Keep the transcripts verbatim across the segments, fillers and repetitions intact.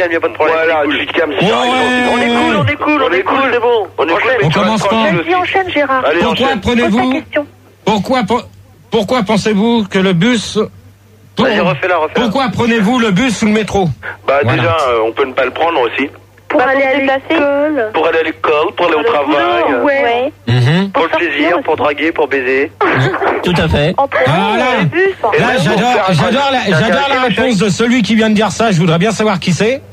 calme, y a pas de problème. Voilà, tu te calmes. Ouais, ouais, On est cool, on est cool, on est cool, c'est bon. On est cool. On commence pas. Vas-y, enchaîne, Gérard. Allez, Pourquoi enchaîne. prenez-vous Pourquoi Pourquoi pensez-vous que le bus pour- Vas-y, refais-la, refais-la. Pourquoi prenez-vous le bus ou le métro? Bah Voilà. déjà, euh, on peut ne pas le prendre aussi. Pour Bah, aller pour à se déplacer. l'école. Pour aller à l'école, pour aller au travail, euh, Ouais. Mhm. Pour le plaisir, pour draguer, pour baiser. Tout à fait. En train, Voilà. dans le bus. Et Là, même pour j'adore, faire un- j'adore la, T'as j'adore intéressé, la ma réponse de celui qui vient de dire ça. Je voudrais bien savoir qui c'est.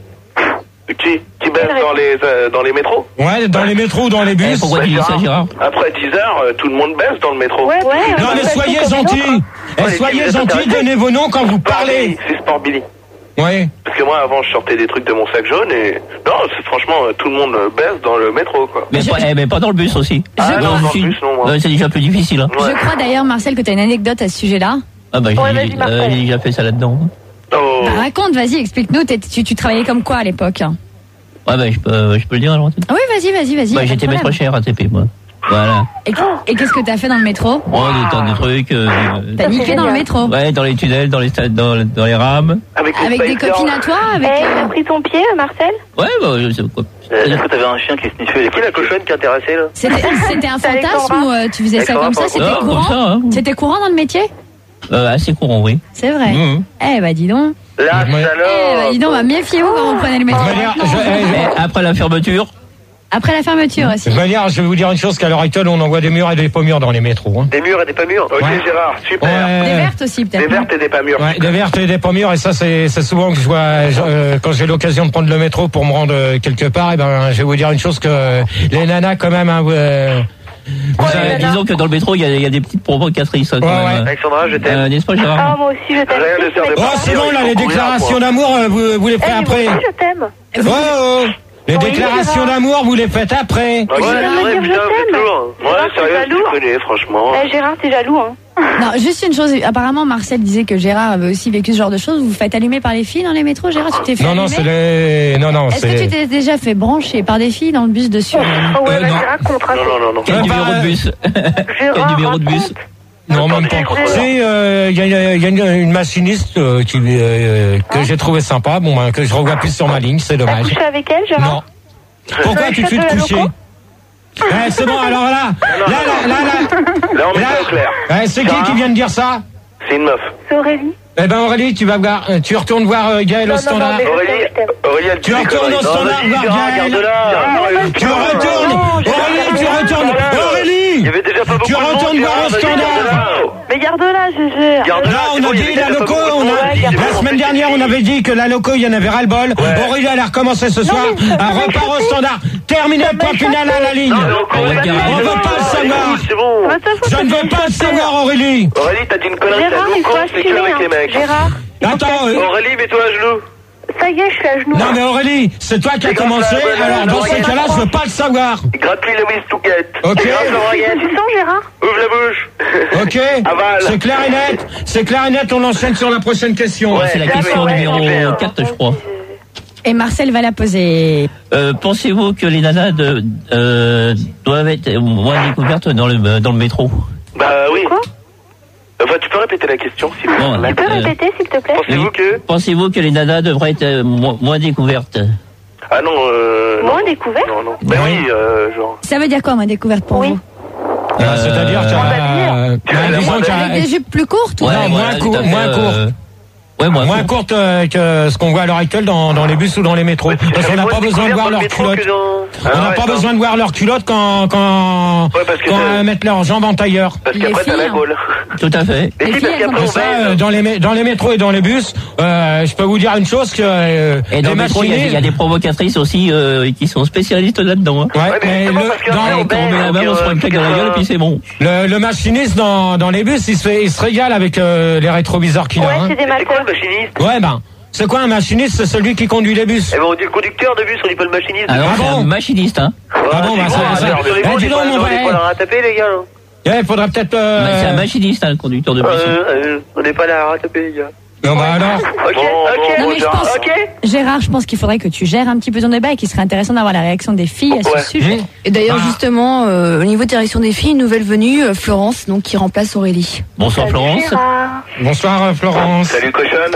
Qui Qui baisse dans les, euh, dans les métros? Ouais, dans les métros ou dans les Eh, bus. pourquoi tu dis ça, Gérard? Après dix heures, euh, tout le monde baisse dans le métro. Ouais, ouais. Non, mais soyez gentils. Eh, Ouais, soyez les filles, gentils, vous êtes donnez vos noms quand vous parlez. Billy, c'est Sport Billy. Ouais. Parce que moi, avant, je sortais des trucs de mon sac jaune et... Non, c'est, franchement, euh, tout le monde euh, baisse dans le métro, quoi. Mais, pas, eh, mais pas dans le bus aussi. Ah, non, dans le si. bus, non, moi. Euh, c'est déjà plus difficile. Hein. Ouais. Je crois d'ailleurs, Marcel, que tu as une anecdote à ce sujet-là. Ah bah, Ouais, j'ai, vas-y, Marcel. euh, j'ai déjà fait ça là-dedans. Oh. Bah, raconte, vas-y, explique-nous. T'es- Tu, tu travaillais comme quoi à l'époque? Ouais, bah, je peux, je peux le dire à l'antenne. Ah oui, vas-y, vas-y, vas-y. Bah, pas de j'étais problème. maître chez R A T P, moi. Voilà. Et, et qu'est-ce que t'as fait dans le métro? Oh, des tas de trucs. Euh, T'as niqué dans le métro? ouais, dans les tunnels, dans les, sta- dans, dans les rames. Avec, les Avec des Spice Girls. copines à toi? Avec, Eh, euh, t'as pris ton pied, Marcel? Ouais, bah, je sais quoi. Est-ce que t'avais un chien qui sniffait les... Qui la cochonne qui intéressait, là? C'était c'était un T'as les fantasme corps, ou euh, tu faisais ça Avec comme ça? corps, C'était Ah, comme courant? ça, hein. C'était courant dans le métier? Euh, assez courant, oui. C'est vrai. Mhm. Eh bah dis donc. La Ouais. Eh bah dis donc, bah, méfiez-vous quand vous prenez le métro. De manière, je, Et eh, après la fermeture, Après la fermeture aussi. de manière, je vais vous dire une chose, qu'à l'heure actuelle, on envoie des murs et des pas mûrs dans les métros. Hein. Des murs et des pas mûrs. Ok, Ouais. Gérard, super. Des Ouais. vertes aussi Des peut-être. vertes et des pas mûres. Ouais, des vertes et des pas mûres, et ça c'est c'est souvent que je vois je- euh, quand j'ai l'occasion de prendre le métro pour me rendre euh, quelque part. Et ben, je vais vous dire une chose, que euh, les nanas quand même. Hein, euh, vous euh, avez- disons que dans le métro, il y a, il y a des petites provocatrices. hein, quand Ouais, même. Alexandra, je t'aime. Euh, n'est-ce pas, Ah, Gérard? moi aussi, je t'aime. Rien ne sert de Oh, partir, sinon il là, faut les courir, déclarations quoi. d'amour, euh, vous, vous les Eh, faites moi après. aussi, je t'aime. Oh, oh, les Oui, déclarations Gérard. d'amour, vous les faites après. Ouais, Tu vas c'est me vrai, dire putain, je vous êtes t'aime. lourd. Ouais, Gérard, sérieux, t'es tu jaloux. connais, franchement. Eh, Gérard, t'es jaloux, hein. Non, juste une chose. Apparemment, Marcel disait que Gérard avait aussi vécu ce genre de choses. Vous vous faites allumer par les filles dans les métros, Gérard? Tu t'es fait Non, non, allumer c'est les. Non, non, Est-ce que c'est. tu t'es déjà fait brancher par des filles dans le bus dessus? Oh ouais, Euh, vas-y, non. raconte, Non, non, non, non. Quel Ouais, numéro bah, de bus? Quel Gérard, numéro de bus? raconte. Non, même pas. Attendez, C'est, il euh, y a, y a une, une machiniste euh, qui euh, que j'ai trouvé sympa, bon, ben, que je revois plus sur ma ligne, c'est T'as dommage. couché avec elle, Gérard? Non. Pourquoi Euh, tu te chef fais de la coucher? loco Ouais, c'est bon, alors là, là, là, là, là, Là, on met là, ça au clair. ouais, c'est qui qui vient de dire ça? C'est une meuf. C'est Aurélie. Eh ben Aurélie, tu vas voir, euh, tu retournes voir euh, Gaël Non, au non, non, standard. mais- Aurélie, je t'aime. Aurélie, elle dit Tu des retournes conneries. au Non, standard vas-y, voir Gérard, Gaël. garde-la. Tu retournes, Aurélie, tu retournes, Il y Aurélie, avait déjà pas beaucoup tu de monde, retournes voir au Gérard, vas-y, standard. garde-la. Mais garde-la, Gégé. Garde-la. Là, on c'est bon, a il y dit avait la déjà loco, pas beaucoup on de monde, a, vas-y, c'est la bon, semaine c'est dernière, fini. on avait dit que la loco, il y en avait ras-le-bol. Aurélie, elle a recommencé ce soir. mais ça Un m'a repart au échappé. standard. Terminé, point final à la ligne. Non, mais encore On une va fois, dire- On veut pas le savoir. C'est bon. Va te foutre, Je ne veux pas le savoir, Aurélie. Aurélie, t'as dit une connerie, t'as Gérard, il faut loco, c'est que assumer, avec les hein. mecs. Gérard. Attends, euh, Aurélie, mets-toi à genoux. Ça y est, je suis à genoux. non mais Aurélie, c'est toi qui as C'est comme commencé, ça, ouais, alors non, dans non, ce ouais, cas-là, je veux pas le savoir. Gratte-lui le mistouquette. Ok. Gratte l'oreillette. Tu sens, Gérard? Ouvre la bouche. Ok, Aval. c'est clair et net, c'est clair et net, on enchaîne sur la prochaine question. Ouais. C'est la Ouais, question ouais, numéro super. quatre, je crois. Et Marcel va la poser. Euh, pensez-vous que les nanas de, euh, doivent être moins découvertes dans le, dans le métro? Bah oui. Quoi? Enfin, tu peux répéter la question, s'il vous plaît. Bon, Tu peux euh, répéter, s'il te plaît? Pensez-vous que... Pensez-vous que les nanas devraient être euh, mo- moins découvertes? Ah non, euh... Moins non. découvert? Non, non. Bah oui, euh, genre... Ça veut dire quoi, ma découverte pour Oui. vous? Ah, c'est-à-dire qu'il y a, euh, bah, disons qu'il y a- Avec des jupes plus courtes ou Ouais, pas? moins voilà, court- tout à fait, moins euh, courte. Ouais, moins, moins court. courte euh, que ce qu'on voit à l'heure actuelle dans, dans les bus ou dans les métros. Parce qu'on n'a pas besoin de voir leurs culottes. On n'a pas besoin de voir leurs culottes quand, quand, Ouais, parce que quand c'est- elles mettent leurs jambes en tailleur. Parce Les qu'après, t'as la filles, gaule. Tout à fait. Les Les filles, parce filles, qu'après, elles on Ça, euh, baise. dans les mé- dans les métros et dans les bus, euh, je peux vous dire une chose que euh, Et dans les le métro, il y, a- il y a des provocatrices aussi euh, qui sont spécialistes là-dedans. Hein. Ouais, Ouais, mais mais justement, le, parce que dans- après, on Quand on met la donc, main, on se prend une euh, claque dans la gueule et puis c'est bon. le, le machiniste dans, dans les bus, il se, fait, il se régale avec euh, les rétroviseurs qu'il Ouais, a. Hein. c'est des C'est quoi mateurs. le machiniste? Ouais, ben, c'est quoi un machiniste? C'est celui qui conduit les bus. Eh ben, on dit le conducteur de bus, on dit pas le machiniste. Alors, Ah c'est bon un machiniste, hein. Ah bon, bah, c'est ça- bon, ça- alors, sur les Eh, bons, on dis dit donc, pas- mon on dit vrai. pas la rataper, les gars. là. Il faudrait peut-être... Euh... Bah, c'est un machiniste, hein, le conducteur de bus. Euh, euh, on n'est pas là à rataper, les gars. Non, bah alors... Ok, Bon, ok. bon, Non, mais je Gérard, pense- Ok. Gérard, je pense qu'il faudrait que tu gères un petit peu ton débat et qu'il serait intéressant d'avoir la réaction des filles à ce Ouais. sujet. Et d'ailleurs, Ah. justement, euh, au niveau de direction des filles, une nouvelle venue, euh, Florence, donc qui remplace Aurélie. Bonsoir Salut, Florence. Gérard. Bonsoir, euh, Florence. Salut, cochonne.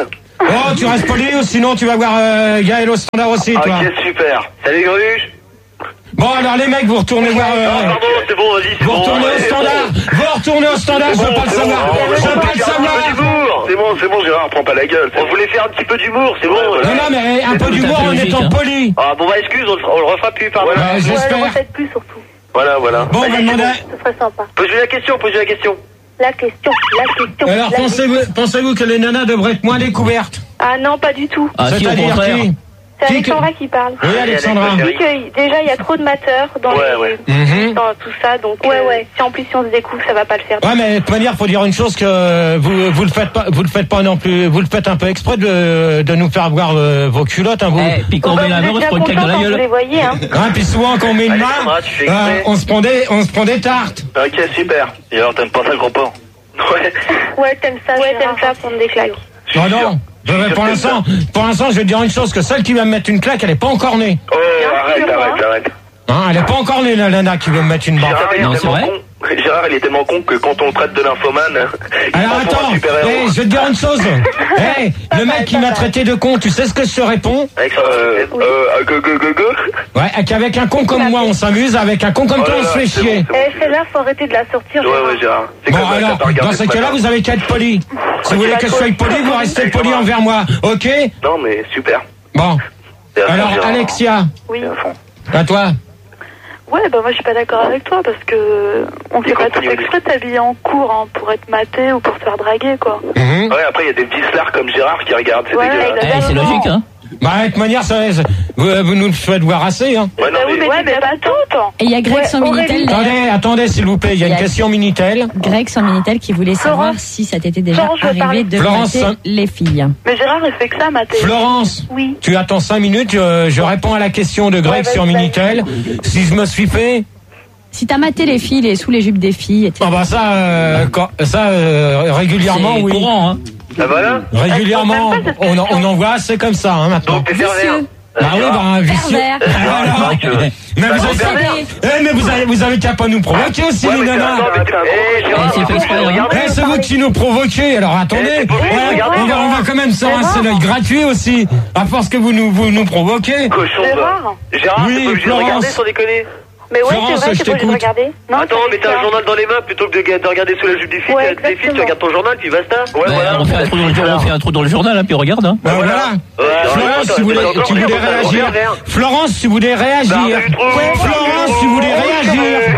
Oh, tu restes poli ou sinon tu vas voir euh, Gaël au standard aussi, toi. Ok, super. Salut, Gruche. Bon, alors les mecs, vous retournez voir... Euh, Ah, pardon, c'est bon, vas-y, c'est vous bon. retournez au standard. Vous retournez au standard, je veux pas le savoir. Je veux pas le savoir. C'est bon, c'est bon, Gérard, prends pas la gueule. On voulait faire un petit peu d'humour, c'est bon. Non, non, mais un peu d'humour en étant poli. Ah bon bah excuse, on le, on le refera plus, pardon. Ouais, Ouais, le j'espère. refaites plus surtout. Voilà, voilà. Bon, on va demander... Ce serait sympa. Pose-lui la question, pose-lui la question. La question, la question. Alors, la pensez-vous, pensez-vous que les nanas devraient être moins découvertes? Ah non, pas du tout. Ah, si, au C'est-à-dire contraire. qui? C'est Qui Alexandra que- qui parle. Oui, Alexandra. Il dit que déjà il y a trop de mateurs dans, Ouais, les... ouais. Mhm. dans tout ça, donc ouais, euh, ouais. Si en plus si on se découvre, ça va pas le faire. Ouais, mais de toute manière, faut dire une chose que vous vous le faites pas, vous le faites pas non plus, vous le faites un peu exprès de de nous faire voir euh, vos culottes, hein, vous. Eh, puis quand on met la main, on se prend une claque dans la Vous les gueule. voyez, hein. Hein, puis souvent quand on met une main, Alexandra, tu fais euh, exprès. on se prend des, on se prend des tartes. Ok, super. Et alors t'aimes pas ça le gros porc? Ouais. Ouais, t'aimes ça, ouais, t'aimes ça, prendre des claques. Non, non. Je vais- pour l'instant, pour l'instant, je vais te dire une chose, que celle qui va me mettre une claque, elle est pas encore née. Oh, arrête, arrête, arrête. Hein, elle est pas encore née, la nana qui veut me mettre une barre. Gérard, il Non, est c'est tellement vrai. con. Gérard, il est tellement con que quand on le traite de lymphomane, il Alors prend pour attends, un super-héros. hey, je vais te dire une chose. Hey, le mec qui m'a traité de con, tu sais ce que je te réponds? Euh, euh, go, go, go, go. Ouais, qu'avec un con comme moi, on s'amuse, avec un con comme Oh toi, là on se là, fait c'est chier. bon, c'est Eh, celle-là, faut arrêter de la sortir. Ouais, ouais, Gérard. C'est Bon comme ça, alors, t'as pas regardé dans ce ce cas-là, matin. vous avez qu'à être poli. Si vous voulez que je sois poli, vous restez poli envers moi, ok? Non, mais super. Bon. C'est à fond, Alors, Gérard. Alexia, Oui. C'est à fond. à toi. Ouais, bah moi je suis pas d'accord avec toi parce que on fait pas tout compris, exprès de t'habiller en cours hein, pour être maté ou pour se faire draguer quoi. Mhm. Ouais, après, il y a des vicelards comme Gérard qui regardent, c'est Ouais, dégueulasse. Eh, c'est logique, hein. Bah, de toute manière, ça, ça- vous, vous nous le faites voir assez, hein. Ouais, non, Bah oui, mais... mais, ouais, mais pas toutes. Et il y a Greg Ouais, sans Minitel. Attendez, attendez, s'il vous plaît, il y a une Il y a- question Minitel. Greg sans Minitel qui voulait savoir Florence. si ça t'était déjà Florence, je veux arrivé parler. de Florence. mater les filles. Mais Gérard il fait que ça maté. Florence, Oui. tu attends cinq minutes, je, je réponds à la question de Greg Ouais, vas-y, sur vas-y. Minitel. Si je me suis fait, Si t'as maté les filles, les sous les jupes des filles, et ah bah ça, euh, quand- ça euh, régulièrement, C'est oui. courant, hein. Ah, voilà. Régulièrement, on, en- on en voit, c'est comme ça, hein, maintenant. Donc t'es pervers. Bah oui, bah vicieux. pervers. Ah, alors, mais vous avez, eh, mais vous avez, vous avez qu'à pas nous provoquer aussi, Ouais, les mais nanas. Gérard, mais t'es un gros Eh, con. Gérard, Eh, c'est fait exprès, hein. regardez. Eh, c'est vous qui nous provoquez, alors attendez. Eh, c'est pas obligé de Ouais, regarder, on, va, on va quand même se rincer l'œil gratuit aussi, à force que vous nous, vous nous provoquez. Cochon, va. Gérard. Gérard, Oui, t'es pas obligé de Florence. regarder sans déconner. Mais ouais, Florence, c'est vrai, je c'est pas obligé de t'écoute. regarder. Non, Attends, c'est mais t'as ça. un journal dans les mains plutôt que de, de regarder sous la jupe des filles. Ouais, des filles, tu exactement. regardes ton journal puis basta. Ouais, Ouais, voilà. on, fait un trou dans le, on fait un trou dans le journal, hein, puis on regarde, hein. Ben voilà. Ouais, Florence, attends, si vous voulez, t'es encore tu voulais sur le réagir. vert. Florence, si vous voulez réagir. Bah, du trou. Florence, si vous voulez réagir.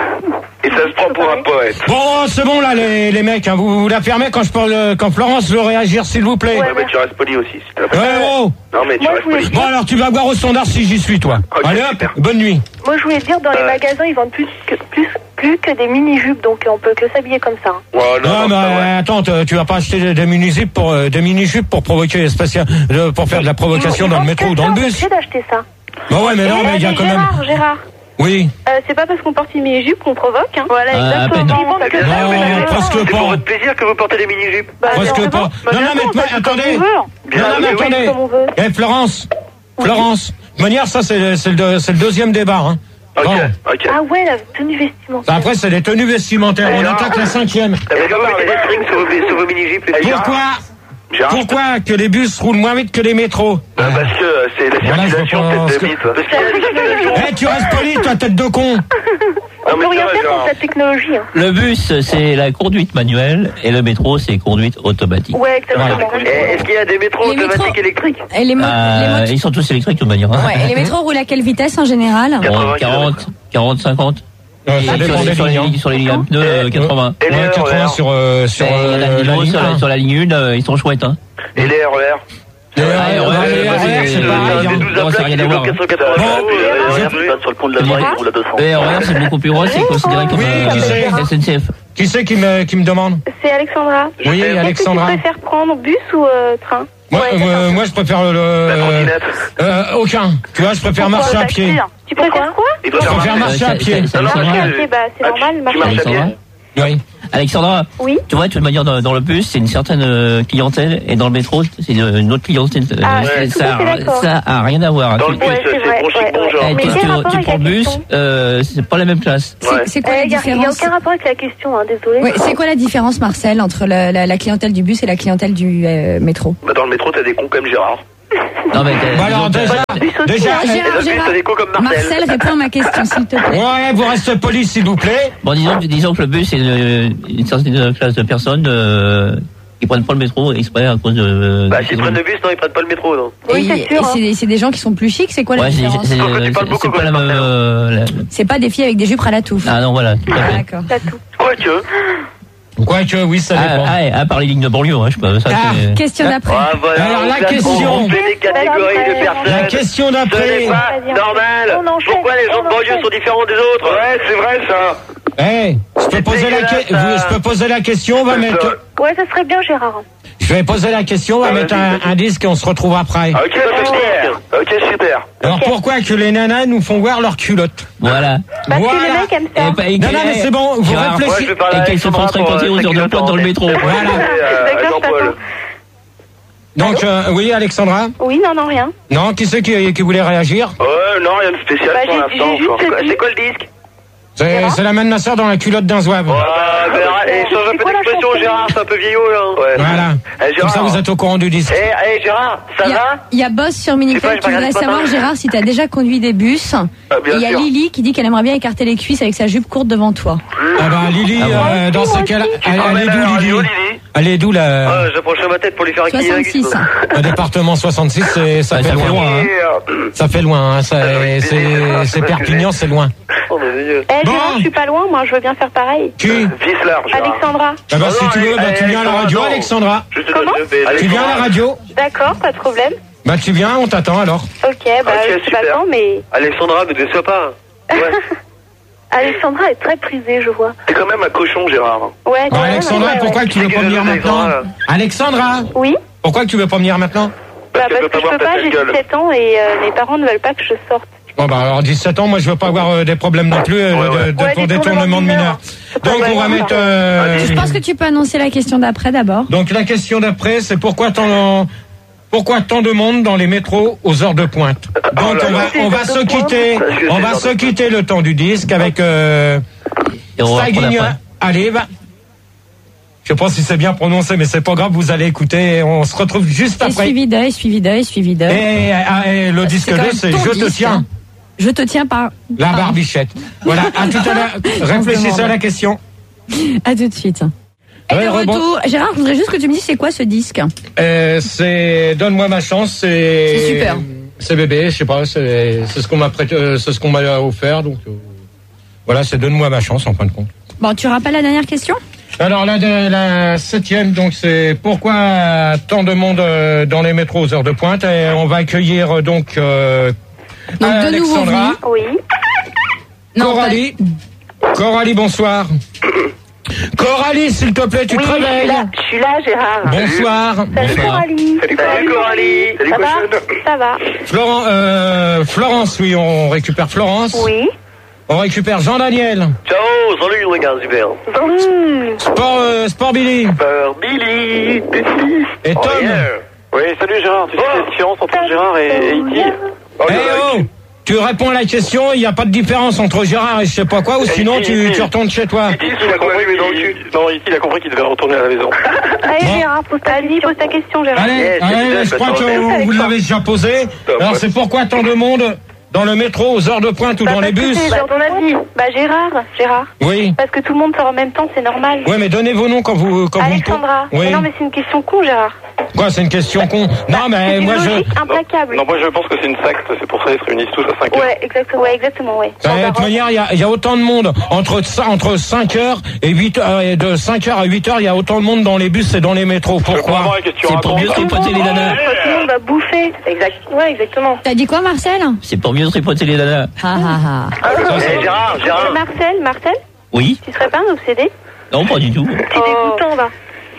Et ça se prend pour un poète. Bon, c'est bon là, les, les mecs, hein, vous, vous la fermez quand je parle, euh, quand Florence veut réagir, s'il vous plaît. Ouais, mais tu restes poli aussi, s'il te plaît. Ouais, oh. Non, mais tu Moi, restes je voulais poli. Bon alors, tu vas voir au standard si j'y suis, toi. Ok, Allez hop, super. bonne nuit. Moi, je voulais dire, dans les Euh. magasins, ils vendent plus que, plus, plus que des mini-jupes, donc on peut que s'habiller comme ça. Ouais, non, Non, non, mais c'est pas vrai. euh, attends, tu tu vas pas acheter des, des mini-jupes pour, euh, des mini-jupes pour provoquer spécial, euh, pour faire de la provocation Ils dans le vendent métro que ou dans ça, le on est bus. obligé d'acheter ça. Bah ouais, mais non, Et mais il y a mais quand même. Gérard, Gérard, Oui. euh, c'est pas parce qu'on porte une mini-jupe qu'on provoque, hein. Voilà, Ah, à peine. exactement. Ils vendent que ça, Non, mais Gérard, presque C'est pour pas. votre plaisir que vous portez des mini-jupes. Bah, Presque non, pas. Bah, Non, non, bien mais sûr, toi, on fait attendez. comme on veut. Non, non, mais Oui, attendez. comme on veut. Eh, Florence. Florence. De toute manière, ça, c'est c'est le, deux- c'est le deuxième débat, hein. Ok, Bon. ok. Ah ouais, la tenue vestimentaire. Après, c'est les tenues vestimentaires. On attaque la cinquième. Est-ce que vous mettez des strings sur vos, sur vos mini-jupes les filles? Pourquoi, Gérard, pourquoi que les bus roulent moins vite que les métros? euh, parce que euh, c'est la Voilà, je circulation, pense tête de que- bite. Parce qu'il y a des circulations. Eh, tu restes poli, toi, tête de con. Non, On mais peut rien ça va, faire Gérard. contre la technologie, hein. Le bus, c'est la conduite manuelle, et le métro, c'est conduite automatique. Ouais, exactement. Eh, Est-ce qu'il y a des métros Les automatiques métros. électriques? Et les, mo- les Euh, motos- ils sont tous électriques de toute manière, hein. ouais, et les métros roulent à quelle vitesse en général? Bon, quatre-vingts quarante, quarante, cinquante. Euh, ça Sur dépend les, des sur les lignes. hein. lignes, sur les lignes à pneus, euh, quatre-vingts. Et les Ouais, quatre-vingts R E R. sur, euh, sur Et il y en a euh, des la nouveaux ligne sur, la- un. sur la ligne un, ils sont chouettes, hein. Et les R E R. Les Ouais, R E R, ouais, les ouais, R E R, ouais, c'est ouais, pareil, Des hein. douze Non, à ça plaques n'a rien qui à voir. coûtent quatre cent quatre-vingts. Bon, Je passe sur le pont de la Vraie, il roule à deux cents. Les R E R, c'est beaucoup plus gros, c'est considéré comme Oui, qui c'est euh, S N C F. Qui c'est qui me, qui me demande? C'est Alexandra. Oui, Est-ce Alexandra. que tu préfères prendre bus ou euh, train? Moi, Ouais, euh, d'accord. moi, je préfère le, La le- trottinette. euh, aucun. Tu vois, je préfère marcher à pied. Tu préfères quoi? Il doit Je faire préfère marcher. marcher à pied. Ça- ça- Non, ça- non, ça- marcher. Ok, bah c'est Ah, normal, tu- marcher tu marches à à pied. pied. Oui. Alexandra, Oui. tu vois, de toute manière, dans, dans le bus, c'est une certaine euh, clientèle, et dans le métro, c'est une, une autre clientèle. Ah, Euh, ouais, ça, tout à fait a, d'accord. ça a rien à voir. Dans Tu- le bus, Ouais, c'est c'est vrai, bon chic, ouais, bon ouais. genre. eh, Mais tu, quel tu- rapport tu avec prends le la bus, question euh, c'est pas la même classe. C'est- C'est quoi Il la n'y a, y a différence aucun rapport avec la question, hein, désolé. Oui, c'est quoi la différence, Marcel, entre la, la, la clientèle du bus et la clientèle du euh, métro? Bah, dans le métro, t'as des cons comme Gérard. Non, mais euh, Bon, alors, disons que- déjà, déjà, Gérard, eh, Gérard, Gérard, t'as des cons comme Marcel. Marcel, réponds à ma question, s'il te plaît. ouais, vous restez poli, s'il vous plaît. Bon, disons, que- disons que le bus, c'est une, une certaine classe de personnes euh, qui prennent pas le métro exprès à cause de... Bah, de- s'ils prennent le bus, non, ils prennent pas le métro, non. Oui, Et- c'est sûr, et hein. c'est des- c'est des gens qui sont plus chics, c'est quoi la Ouais, c'est différence? c'est- Sauf que tu parles c'est- beaucoup c'est pas la comme même... Marcel. euh, la- C'est pas des filles avec des jupes à la touffe. Ah non, voilà. tout à Ah, fait. d'accord. T'as tout. Quoique. Quoique, oui, ça Ah, dépend. ah, ouais, à part les lignes de banlieue, hein, je sais pas. Ça, Ah, c'est- Question d'après. Ah, voilà. Alors, on la classe- question. On fait des catégories de personnes. La question Ce d'après. n'est pas normal. On enchaîne, Pourquoi les gens de on banlieue enchaîne. sont différents des autres? Ouais, c'est vrai, ça. Eh, je peux C'est poser la, dégueulasse, que- ça. vous- je peux poser la question, on va C'est mettre, ça. Ouais, ça serait bien, Gérard. je vais poser la question, on va Ah, mettre vas-y, un, vas-y. un disque et on se retrouve après. Ok, super. Ok, super. Alors pourquoi que les nanas nous font voir leurs culottes? Voilà. Parce Voilà. que les mecs aiment ça. Et, bah, et- Non, non, mais c'est bon, vous Gérard, réfléchissez. Ouais, je vais parler Et à qu'elles se font Alexandra pour, fréquenter euh, aux heures de pointe dans le métro. Voilà. Euh, D'accord, Jean-Paul. Donc, euh, oui, Alexandra? Oui, non, non, rien. Non, qui c'est qui, qui voulait réagir? Ouais, non, rien de spécial Bah, pour j'ai- l'instant. j'ai juste encore. C'est quoi- dit- C'est quoi le disque? C'est c'est la manne nasseur dans la culotte d'un zouave. Ah, ben, et change un C'est peu quoi la d'expression, chanson Gérard, c'est un peu vieillot, là. Ouais. Voilà. Eh, Comme ça, Gérard. vous êtes au courant du disque. Eh, eh, Gérard, ça Il y, va? a, il y a Boss sur Je sais Minipel pas, qui j'ai pas voudrait regardé ce savoir, matin. Gérard, si t'as déjà conduit des bus. Ah, Et bien il y a sûr. Lily qui dit qu'elle aimerait bien écarter les cuisses avec sa jupe courte devant toi. Ah bah, Lily, euh, dans ce cas-là, elle, elle emmènes est à la d'où, radio, Lily? Lily Elle est d'où, la, Ah, j'approcherai ma tête pour lui faire un kick. soixante-six. le département soixante-six, c'est- ça Ouais, fait ça fait loin. loin, hein. Ça fait loin, hein, ça- oui, c'est c'est- c'est Perpignan, c'est loin. Oh, mon Dieu. Eh, Bon. Gérard, je suis pas loin, moi, je veux bien faire pareil. Qui? Vis large. Gérard. Alexandra. Ah bah, Oh si non, tu veux, bah, allez, tu viens à la allez, radio, non. Alexandra. Juste Comment deux, deux, Tu viens à la radio? D'accord, pas de problème. Bah, tu viens, on t'attend alors. Ok, bah, Ok, je sais pas super. quand, mais. Alexandra, ne déçois pas. Ouais. Alexandra est très prisée, je vois. T'es quand même un cochon, Gérard. Ouais, Bon, quand même, Alexandra, ouais, pourquoi ouais. tu veux pas C'est venir que maintenant? Alexandra. Alexandra, Oui, pourquoi tu veux pas venir maintenant? bah, Parce qu'elle parce peut que pas je voir peux ta pas, tête j'ai gueule. dix-sept ans et euh, mes parents ne veulent pas que je sorte. Bon bah alors dix-sept ans, moi je veux pas avoir euh, des problèmes non plus euh, Ouais, de, ouais. de- Ouais, pour détournement détournement de de mineurs. mineurs. Donc Ouais, on va ouais, mettre. ouais. euh, Je pense que tu peux annoncer la question d'après d'abord. Donc la question d'après, c'est pourquoi tant pourquoi tant de monde dans les métros aux heures de pointe. Donc là on là. va on va se quitter, Parce que on c'est va l'heure se de quitter le temps du disque avec euh, Et on va reprendre Saguigna. après. Allez, va. Je sais pas si c'est bien prononcé, mais c'est pas grave, vous allez écouter. On se retrouve juste Et après. suivi d'œil, suivi d'œil, suivi d'œil. Et, ah, et le disque quand deux, même c'est ton Je te disque, tiens. hein. Je te tiens par. La par- barbichette. Voilà, à tout à l'heure. Réfléchissez à la question. À tout de suite. Et Ouais, de rebond. retour, Gérard, je voudrais juste que tu me dises c'est quoi ce disque. Euh, c'est Donne-moi ma chance, c'est. C'est super. C'est bébé, je sais pas, c'est c'est ce qu'on m'a prêté, euh, c'est ce qu'on m'a offert, donc euh, voilà, c'est Donne-moi ma chance en fin de compte. Bon, tu rappelles la dernière question? Alors la, de- la septième, donc c'est pourquoi tant de monde euh, dans les métros aux heures de pointe, et on va accueillir euh, donc, euh, Donc, de nouveau Alexandra, Oui. Non, Coralie, Coralie, bonsoir. Coralie, s'il te plaît, tu oui, te je suis réveilles. là, je suis là, Gérard. Bonsoir. Salut, Coralie. Salut, Salut, Coralie. Salut, Ça va? cochonne. Ça va? Florent, euh, Florence, oui, on récupère Florence. Oui. On récupère Jean-Daniel. Ciao, salut, les gars, super. Mmh. Sport, euh, Sport Billy. Euh, Billy. Et Tom. Oh, yeah. Oui, salut Gérard. Tu sais quelle différence entre Gérard et, et E T? Oh, Eh le oh, mec. tu réponds à la question, il n'y a pas de différence entre Gérard et je sais pas quoi, ou sinon ici, tu, ici. tu retournes chez toi. E T, il a compris, mais dans le cul. Non, E T, il a compris qu'il devait retourner à la maison. Allez, Bon. Gérard, pose ta, Vas-y, pose ta question, Gérard. Allez, Yes, allez, c'est je ça, crois ça que va vous, avec vous toi. l'avez déjà posé. Top. Alors c'est pourquoi tant de monde dans le métro aux heures de pointe ou Bah, dans les parce que bus? c'est l'heure de ma vie. Bah, Gérard, Gérard. Oui. Parce que tout le monde sort en même temps, c'est normal. Oui, mais donnez vos noms quand vous quand Alexandra. vous. Oui. Mais non, mais c'est une question con, Gérard. Quoi, c'est une question con. Non, mais C'est une moi je. logique implacable. Non, moi je pense que c'est une secte, c'est pour ça qu'ils se réunissent tous à cinq heures. Ouais, exactement, ouais, exactement, ouais. De toute manière, il y a, il y a autant de monde entre ça- entre cinq heures et huit heures, et de cinq heures à huit heures, il y a autant de monde dans les bus et dans les métros. Je comprends Pourquoi? la question. C'est pour raconte. mieux tripoter les nanas. Tout le monde va bouffer. Exact. Ouais, exactement. T'as dit quoi, Marcel? C'est pour mieux tripoter les nanas. Ah ah ah. Eh, Gérard, Gérard. Marcel, Marcel, Oui. tu serais pas un obsédé? Non, pas du tout. C'est dégoûtant, va.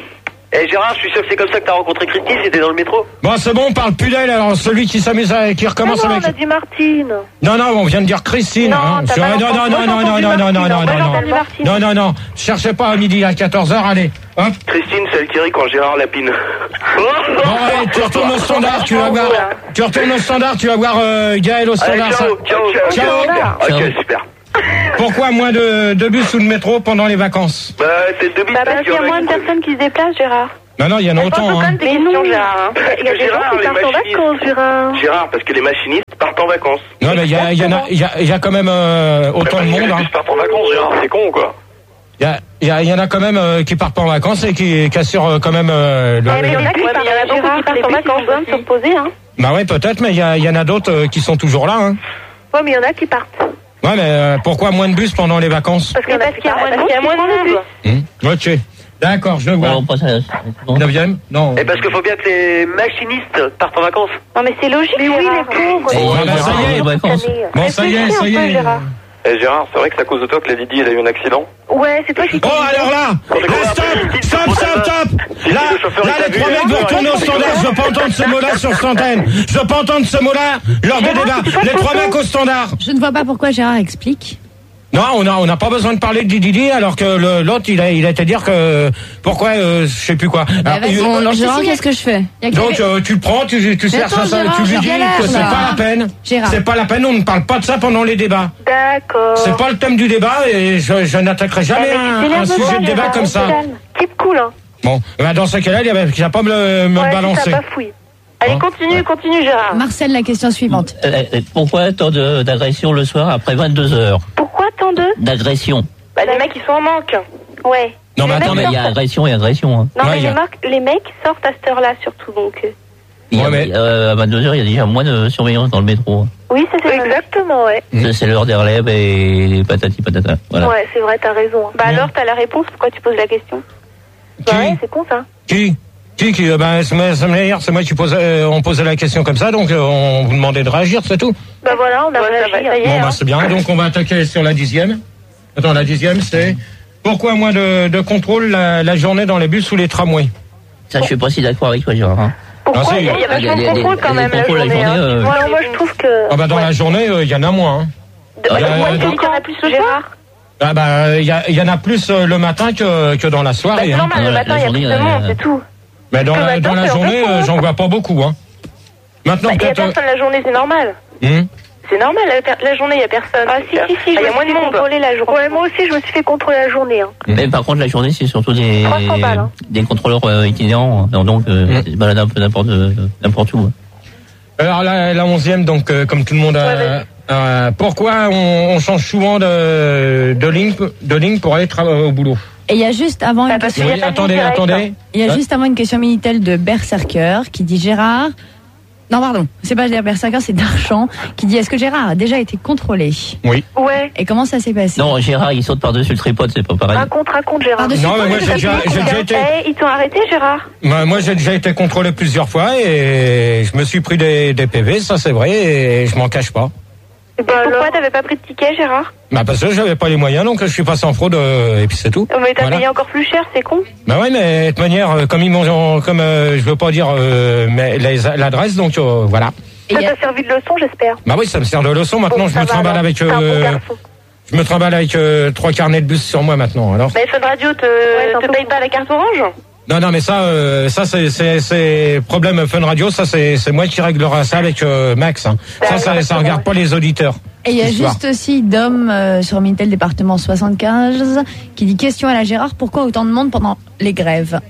Eh Gérard, je suis sûr que c'est comme ça que t'as rencontré Christine, c'était dans le métro. Bon, c'est bon, on parle plus d'elle, alors celui qui s'amuse, à, qui recommence non, non, avec... on a dit Martine. Non, non, on vient de dire Christine. Non, hein. t'as Sur- pas non, non, entendu. non, Moi, non, j'ai non, entendu non, non, non, Martine. non, Moi, j'ai non, entendu Martine. non, non, non, cherchez pas à midi à quatorze heures, allez, hop. Christine, celle qui rit quand Gérard lapine. Bon, allez, tu retournes au standard, tu vas voir, tu retournes au standard, tu vas voir euh, Gaël au Allez, standard. ciao, ça- ciao, Ciao. ciao. Ok, Ciao. super. Pourquoi moins de, de bus ou de métro pendant les vacances? Bah, c'est deux bus Bah, parce qu'il y a moins de personnes qui se déplacent, Gérard. Non, non, il y en a autant, hein. Mais non, Gérard. Il y a des gens Gérard, qui les partent en machinistes. vacances, Gérard. Gérard, parce que les machinistes partent en vacances. Non, mais il y, a- il y en a, il y, a, il y a quand même euh, autant de monde, Les hein. bus partent en vacances, Gérard, c'est con, quoi. Il y, a, il y, a- il y en a quand même euh, qui partent pas en vacances et qui, qui assurent euh, quand même euh, le... Ouais, mais il y en a qui Ouais, mais il y en a partent, beaucoup Gérard, qui partent les en bus, vacances, ils vont hein, se reposer, hein. Bah ouais, peut-être, mais il y, a- il y en a d'autres euh, qui sont toujours là, hein. Ouais, mais il y en a qui partent. Ouais, mais euh, pourquoi moins de bus pendant les vacances? Parce qu'il y en a parce qui qu'il y a partent. moins de Parce qu'il y a moins de monde. bus. Hum, Ok, d'accord, je le Bon, vois. on passe à la- bon. Neuvième? Non. Et parce qu'il faut bien que les machinistes partent en vacances. Non, mais c'est logique, Mais oui, Gérard. les pauvres. Oh, Ah bah, ça y est. les vacances. Bon, ça y est, ça y est. Eh, Gérard, c'est vrai que c'est à cause de toi que la Lydie, elle a eu un accident? Ouais, c'est toi qui Oh, alors là, là, stop, stop, stop, stop. Là, là, les trois mecs vont retourner au standard. Je veux pas entendre ce mot-là sur Centaine. Je veux pas entendre ce mot-là lors des débats. Les trois mecs au standard. Je ne vois pas pourquoi Gérard explique. Non, on a, on n'a pas besoin de parler de Didi, alors que le- l'autre, il a, il a été dire que, pourquoi, euh, je sais plus quoi. Alors, vas-y, il- Bon, alors Si, Gérard, si, qu'est-ce que je fais? Il y a donc, que- euh, tu le prends, tu, tu cherches attends, ça, Gérard, tu lui je dis galère, que c'est là. pas la peine. Gérard. C'est pas la peine, on ne parle pas de ça pendant les débats. D'accord. C'est pas le thème du débat et je, je n'attaquerai jamais un, un sujet de débat comme ça. Keep cool, hein. Bon, bah dans ce cas-là, il n'y a pas à me le, me le Ouais, balancer. si ça bafouille. Allez, Hein continue, continue, Gérard. Marcel, la question suivante. Euh, euh, Pourquoi tant de- d'agressions le soir après vingt-deux heures? Pourquoi tant de D'agressions. Bah, les mecs, ils sont en manque. Ouais. Non, mais Les attends, Non, mais il y a agression et agression. Hein. Non, Ouais, mais il y a- les, marques- les mecs sortent à cette heure-là, surtout, donc. euh. Il y a, Ouais, mais- euh, à vingt-deux heures, il y a déjà moins de surveillance dans le métro. Oui, ça, c'est vrai. Exactement, ouais. Mmh. C'est l'heure des relèves et patati patata. Voilà. Ouais, c'est vrai, t'as raison. hein. Bah, alors, t'as la réponse, pourquoi tu poses la question? Bah ouais, Qui c'est con, ça. Qui Qui qui euh, ben, c'est moi, c'est moi, hier, c'est moi qui posais, euh, on posait la question comme ça, donc euh, on vous demandait de réagir, c'est tout. Bah voilà, on a Ouais, ça va, réagi. ça y est. Bon, hein. bah c'est bien, donc on va attaquer sur la dixième. Attends, la dixième, c'est pourquoi moins de, de contrôle la, la journée dans les bus ou les tramways? Ça, je suis pas si d'accord avec toi, Gérard. Hein. Pourquoi Ah, si. il y a Il y a Il y a vachement de des- des- contrôle quand des même la contrôles la journée. journée, hein. euh, Ouais, moi, je trouve que. Ah bah dans Ouais. la journée, il y en a moins. Hein. De- Ouais, Moi, ouais, je donc- dis qu'il y en a plus le soir. Ah bah il y, a- il y en a plus euh, le matin que, que dans la Bah, soirée. c'est hein. normal, Dans le la- matin, la il y a plus journée, de monde, euh, c'est tout. Mais dans Le la, matin, dans la c'est un peu journée, con, euh, hein. j'en vois pas beaucoup. Hein. Maintenant Bah, il y a peut-être. personne la journée, c'est normal. euh, hum. C'est normal, la, per- la journée, il y a personne. Ah, si, si, si, Il y je a me moins de suis fait monde. contrôler la journée. Ouais, moi aussi, je me suis fait contrôler la journée. Hein. Mmh. Mais par contre, la journée, c'est surtout des, trois cents balles, hein. des contrôleurs euh, itinérants. Alors, donc, euh, Mmh. ils se baladent un peu n'importe euh, n'importe où. Alors la, la onzième, donc euh, comme tout le monde a. Ouais, euh, pourquoi on, on change souvent de, de ligne de ligne pour aller travailler au boulot? Et il y a juste avant une Ah, parce question, qu'il y a Oui, pas de attendez, ligne directe, attendez. il y a Ouais. juste avant une question Minitel de Berserker qui dit Gérard. Non, pardon, c'est pas Berserker, c'est Darchamp qui dit est-ce que Gérard a déjà été contrôlé? Oui. Ouais. Et comment ça s'est passé? Non, Gérard, il saute par-dessus le tripode, c'est pas pareil. Raconte, raconte, Gérard. Par-dessus Non, mais moi quoi, j'ai déjà, j'ai déjà été. Eh, ils t'ont arrêté, Gérard? Moi, moi, j'ai déjà été contrôlé plusieurs fois et je me suis pris des, des P V, ça c'est vrai, et je m'en cache pas. Et pourquoi t'avais pas pris de ticket, Gérard? Bah parce que j'avais pas les moyens, donc je suis passé en fraude euh, et puis c'est tout. Oh, mais t'as Voilà. payé encore plus cher, c'est con. Bah ouais, mais de toute manière, euh, comme ils m'ont, comme euh, je veux pas dire euh, mais les- l'adresse, donc euh, voilà. Et Ça il y a- t'a servi de leçon, j'espère. Bah oui, ça me sert de leçon. Maintenant, Bon, je ça me va, trimballe alors. avec, T'es un bon euh, garçon. je me trimballe avec euh, trois carnets de bus sur moi maintenant. Alors. Mais Fun Radio te, c'est un te peu paye con. pas la carte orange? Non, non, mais ça, euh, ça c'est, c'est, c'est problème Fun Radio. Ça, c'est, c'est moi qui réglera ça avec euh, Max. Hein. Ça, ça, ça regarde pas les auditeurs. Et il y a cette histoire. juste aussi Dom euh, sur Minitel département soixante-quinze qui dit question à la Gérard pourquoi autant de monde pendant les grèves?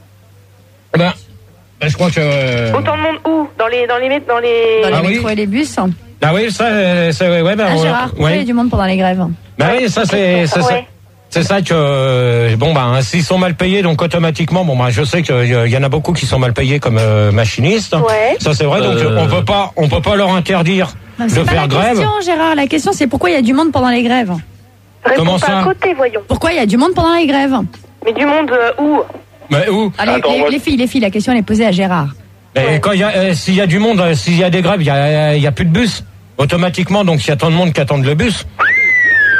Eh Ben, ben, je crois que. euh, Autant de monde où? Dans les, dans les, mét- dans les. Dans les Ah oui. métros et les bus. Ah oui, ça, euh, c'est ouais, ben, Ah, on- Gérard, pourquoi il y a ouais. du monde pendant les grèves? Ben oui, ça c'est, c'est ça. Ouais. C'est ça que euh, bon ben s'ils sont mal payés donc automatiquement bon ben je sais qu'il y en a beaucoup qui sont mal payés comme euh, machinistes. Ouais. Ça c'est vrai donc Euh. on peut pas on peut pas leur interdire Non, de c'est pas faire la grève. question, Gérard. La question, c'est pourquoi il y a du monde pendant les grèves? Réponds Comment pas ça à côté, voyons. Pourquoi il y a du monde pendant les grèves? Mais du monde euh, où? Mais où Allez, Attends, les, moi- les filles, les filles, la question elle est posée à Gérard. Et quand il y a euh, s'il y a du monde euh, s'il y a des grèves il y a il y a plus de bus automatiquement donc il y a tant de monde qui attendent le bus.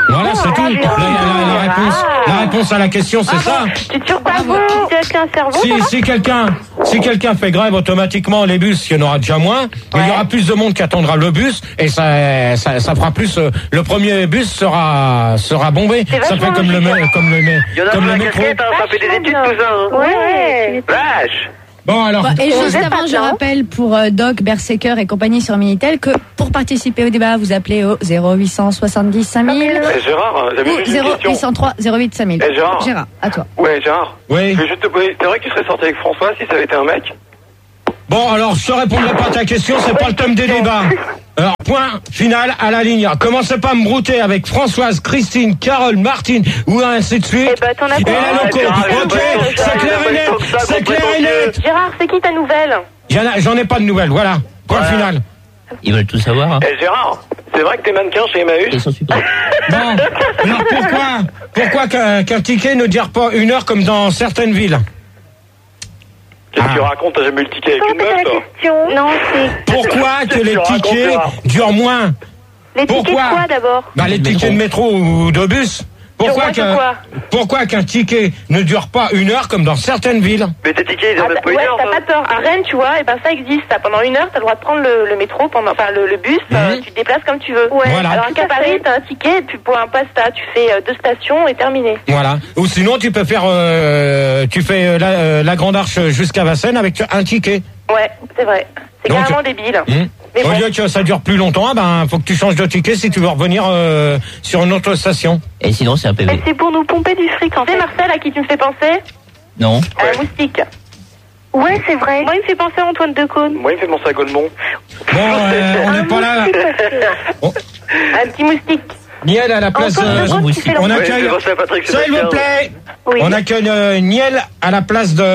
Voilà, c'est tout. La, la, la, réponse, la réponse à la question, c'est ça. Tu te sur ta vous avec un cerveau. Si, si quelqu'un, si quelqu'un fait grève, automatiquement, les bus, il y en aura déjà moins. Ouais. Il y aura plus de monde qui attendra le bus, et ça, ça, ça fera plus. Euh, le premier bus sera, sera bombé. Ça fait comme le, comme le, comme le métro. Ça fait des études tout ça. Hein. Ouais. Vache. Bon alors. Bon, et juste avant, je rappelle pour euh, Doc, Berserker et compagnie sur Minitel que pour participer au débat, vous appelez au zéro huit cent soixante-dix cinq mille. Eh, Gérard, j'avais juste une zéro question. huit cent trois zéro huit cinq mille. Eh, Gérard. Gérard, à toi. Ouais, Gérard. Oui. Je vais juste te poser. C'est vrai que tu serais sorti avec François si ça avait été un mec? Bon, alors, je te répondrai pas à ta question, c'est pas le thème des débats. Alors, point final à la ligne. Commencez pas à me brouter avec Françoise, Christine, Carole, Martine, ou ainsi de suite. Eh ben, t'en as et pas. la loco. Ok, c'est clair et net, c'est clair et net. Gérard, c'est qui ta nouvelle? J'en ai pas de nouvelles, voilà. Point voilà. final. Ils veulent tout savoir. Hein. Eh, Gérard, c'est vrai que t'es mannequin chez Emmaüs? Ils sont super. Bon, alors pourquoi, pourquoi qu'un qu'un ticket ne dure pas une heure comme dans certaines villes? Qu'est-ce que ah. tu racontes? T'as jamais eu le ticket avec une meuf, toi? Non, c'est... Pourquoi que les tickets durent moins? Les tickets Pourquoi? de quoi d'abord? Bah les tickets de métro ou de bus. Pourquoi qu'un pourquoi qu'un ticket ne dure pas une heure comme dans certaines villes? Mais tes tickets, ils durent ah, même pas une ouais, heure. t'as pas tort. À Rennes, tu vois, et ben ça existe. Ça. Pendant une heure, t'as le droit de prendre le, le métro, pendant, enfin le, le bus. Mmh. Euh, tu te déplaces comme tu veux. Ouais. Voilà. Alors qu'à Paris, t'as un ticket, et puis pour un pasta, tu fais euh, deux stations et terminé. Voilà. Ou sinon, tu peux faire, euh, tu fais euh, la, euh, la Grande Arche jusqu'à Vincennes avec un ticket. Ouais, c'est vrai. C'est Donc, carrément débile. Mmh. Mais Au bon. lieu que ça dure plus longtemps, ben faut que tu changes de ticket si tu veux revenir euh, sur une autre station. Et sinon, c'est un P V. Mais c'est pour nous pomper du fric, en fait. C'est Marcel à qui tu me fais penser? Non. À un moustique. Ouais, c'est vrai. Moi, il me fait penser à Antoine Decaune. Moi, il me fait penser à Gaudemont. Bon, euh, on n'est pas là. Oh. Un petit moustique. Niel à la place. Antoine Euh, Decaune qui fait on l'enfant. accueille. Ouais, c'est Patrick S'il vous Sébastien. plaît. Oui. On accueille euh, Niel à la place de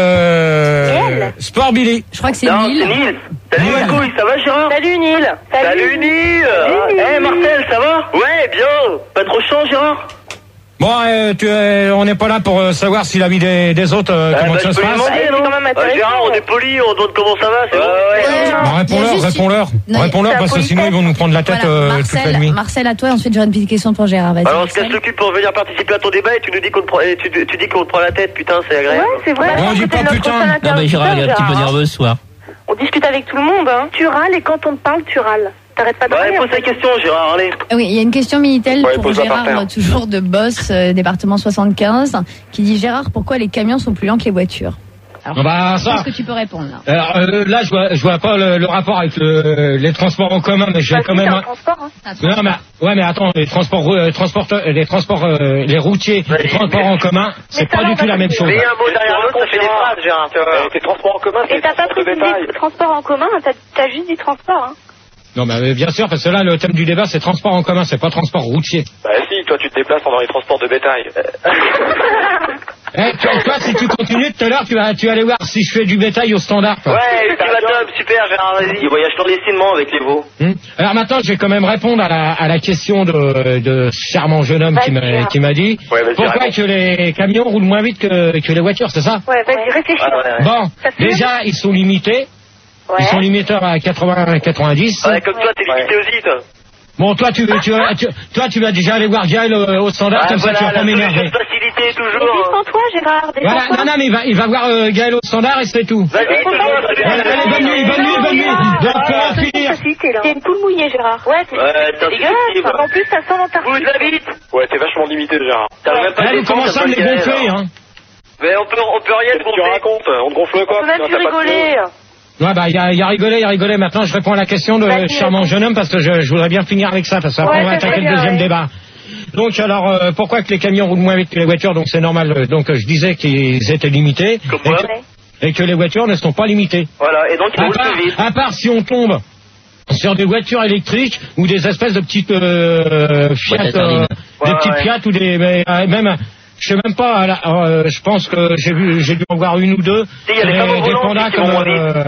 Niel Sport Billy. Je crois que c'est Non, Lille. c'est Nil. Salut ma couille, ça va Gérard? Salut Nil. Salut Nil. Salut, Eh Marcel, ça va? Ouais, bien. Pas trop chiant Gérard? Bon, euh, tu, euh, on n'est pas là pour euh, savoir si la vie des, des autres, euh, Ah, comment bah, ça je se peux lui passe. demander, C'est non? quand même Ah, intéressant, Gérard, on ouais. est poli, on demande comment ça va, c'est bon. Ouais, Ouais. Bah, Il y réponds-leur, a juste- réponds-leur. Non, Réponds-leur c'est parce que la sinon ils vont nous prendre la tête Voilà, euh, toute la Marcel, nuit. Marcel, à toi. Ensuite, j'aurai une petite question pour Gérard. Vas-y. Alors on se casse Marcel. le cul pour venir participer à ton débat et tu nous dis qu'on te prend, et tu, tu dis qu'on te prend la tête, putain, c'est agréable. Ouais, c'est vrai. Ouais, on dit pas putain. Non, mais Gérard, il est un petit peu nerveux ce soir. On discute avec tout le monde, hein. Tu râles et quand on te parle, tu râles. T'arrêtes pas de Ouais, râler. pose ta question Gérard, allez. Ah oui, il y a une question Minitel Ouais, pour pose-la par Gérard, terre. toujours de Boss, euh, département soixante-quinze, qui dit Gérard, pourquoi les camions sont plus lents que les voitures? Alors, Ah bah, je ça. pense que tu peux répondre là. Alors euh, là, je vois, je vois pas le, le rapport avec le, les transports en commun, mais j'ai Bah, quand si, même. c'est un un- transport, hein. Attends. Non, mais ouais, mais attends, les transports, euh, transporteurs, les transports, euh, les routiers, les transports en commun, c'est Mais ça pas va, du on tout va la même passer. chose. Mais un mot derrière l'autre, ça fait des phrases Gérard. Euh, tes transports en commun, c'est Et t'as pas transport de précisé bétail. transport en commun, t'as t'as juste dit transport, hein. Non, mais euh, bien sûr, parce que là, le thème du débat, c'est transport en commun, c'est pas transport routier. Bah si, toi tu te déplaces pendant les transports de bétail. Eh, toi, toi, si tu continues tout à l'heure, tu vas, tu vas aller voir si je fais du bétail au standard. toi. Ouais, tu vas top, super Gérard, vas-y. Voyage clandestinement avec les veaux. Hum. Alors maintenant, je vais quand même répondre à la, à la question de, de ce charmant jeune homme qui m'a, qui m'a dit Ouais, vas-y, pourquoi réponds. que les camions roulent moins vite que, que les voitures, c'est ça? Ouais, vas-y, réfléchis. Ouais, ouais, ouais. Bon, Ça fait déjà, ils sont limités. Ouais. Ils sont limités à quatre-vingts quatre-vingt-dix. Ouais, comme toi, t'es limité aussi, toi. Bon, toi, tu, tu, tu, toi, tu vas déjà aller voir Gaël au, au standard, Ah, comme voilà, ça, tu vas la pas m'énerver. solution de facilité, Mais toujours. détends-toi, Gérard, Voilà, détends-toi. non, non, mais il va, il va voir euh, Gaël au standard et c'est tout. Vas-y, toujours, Voilà, allez, bonne nuit, bonne nuit, bonne nuit. Donc, pour en finir, Facilité, là. T'es une poule mouillée, Gérard. Ouais, c'est Ouais, c'est t'as dégueulasse. fait En plus, ça sent dans ta Vous habite. Ouais, t'es vachement limité, Gérard. T'as même pas là, de vous commencez à me les gonfler, hein. Mais on peut, on peut rien te Qu'est-ce que tu gonfler. racontes? On te gonfle quoi? On peut même Non, plus t'as pas de rigoler. Ouais, bah, il y a, il y a rigolé, il y a rigolé. Maintenant, je réponds à la question de Vas-y, charmant jeune homme parce que je, je voudrais bien finir avec ça, parce qu'après, Ouais, on va c'est attaquer très le bien, deuxième ouais. débat. Donc, alors, euh, pourquoi que les camions roulent moins vite que les voitures? Donc, c'est normal. euh, Donc, euh, je disais qu'ils étaient limités. Comme et, moi. que, et que les voitures ne sont pas limitées. Voilà, et donc il À roule part, plus vite. à part si on tombe sur des voitures électriques ou des espèces de petites euh, Fiat, Boîte à euh, sardines. des Ouais, petites ouais. Fiat ou des mais, euh, même je sais même pas là, euh, je pense que j'ai vu j'ai dû en voir une ou deux Si, il y a des des, femmes au des volant pandas qui comme vont moins euh,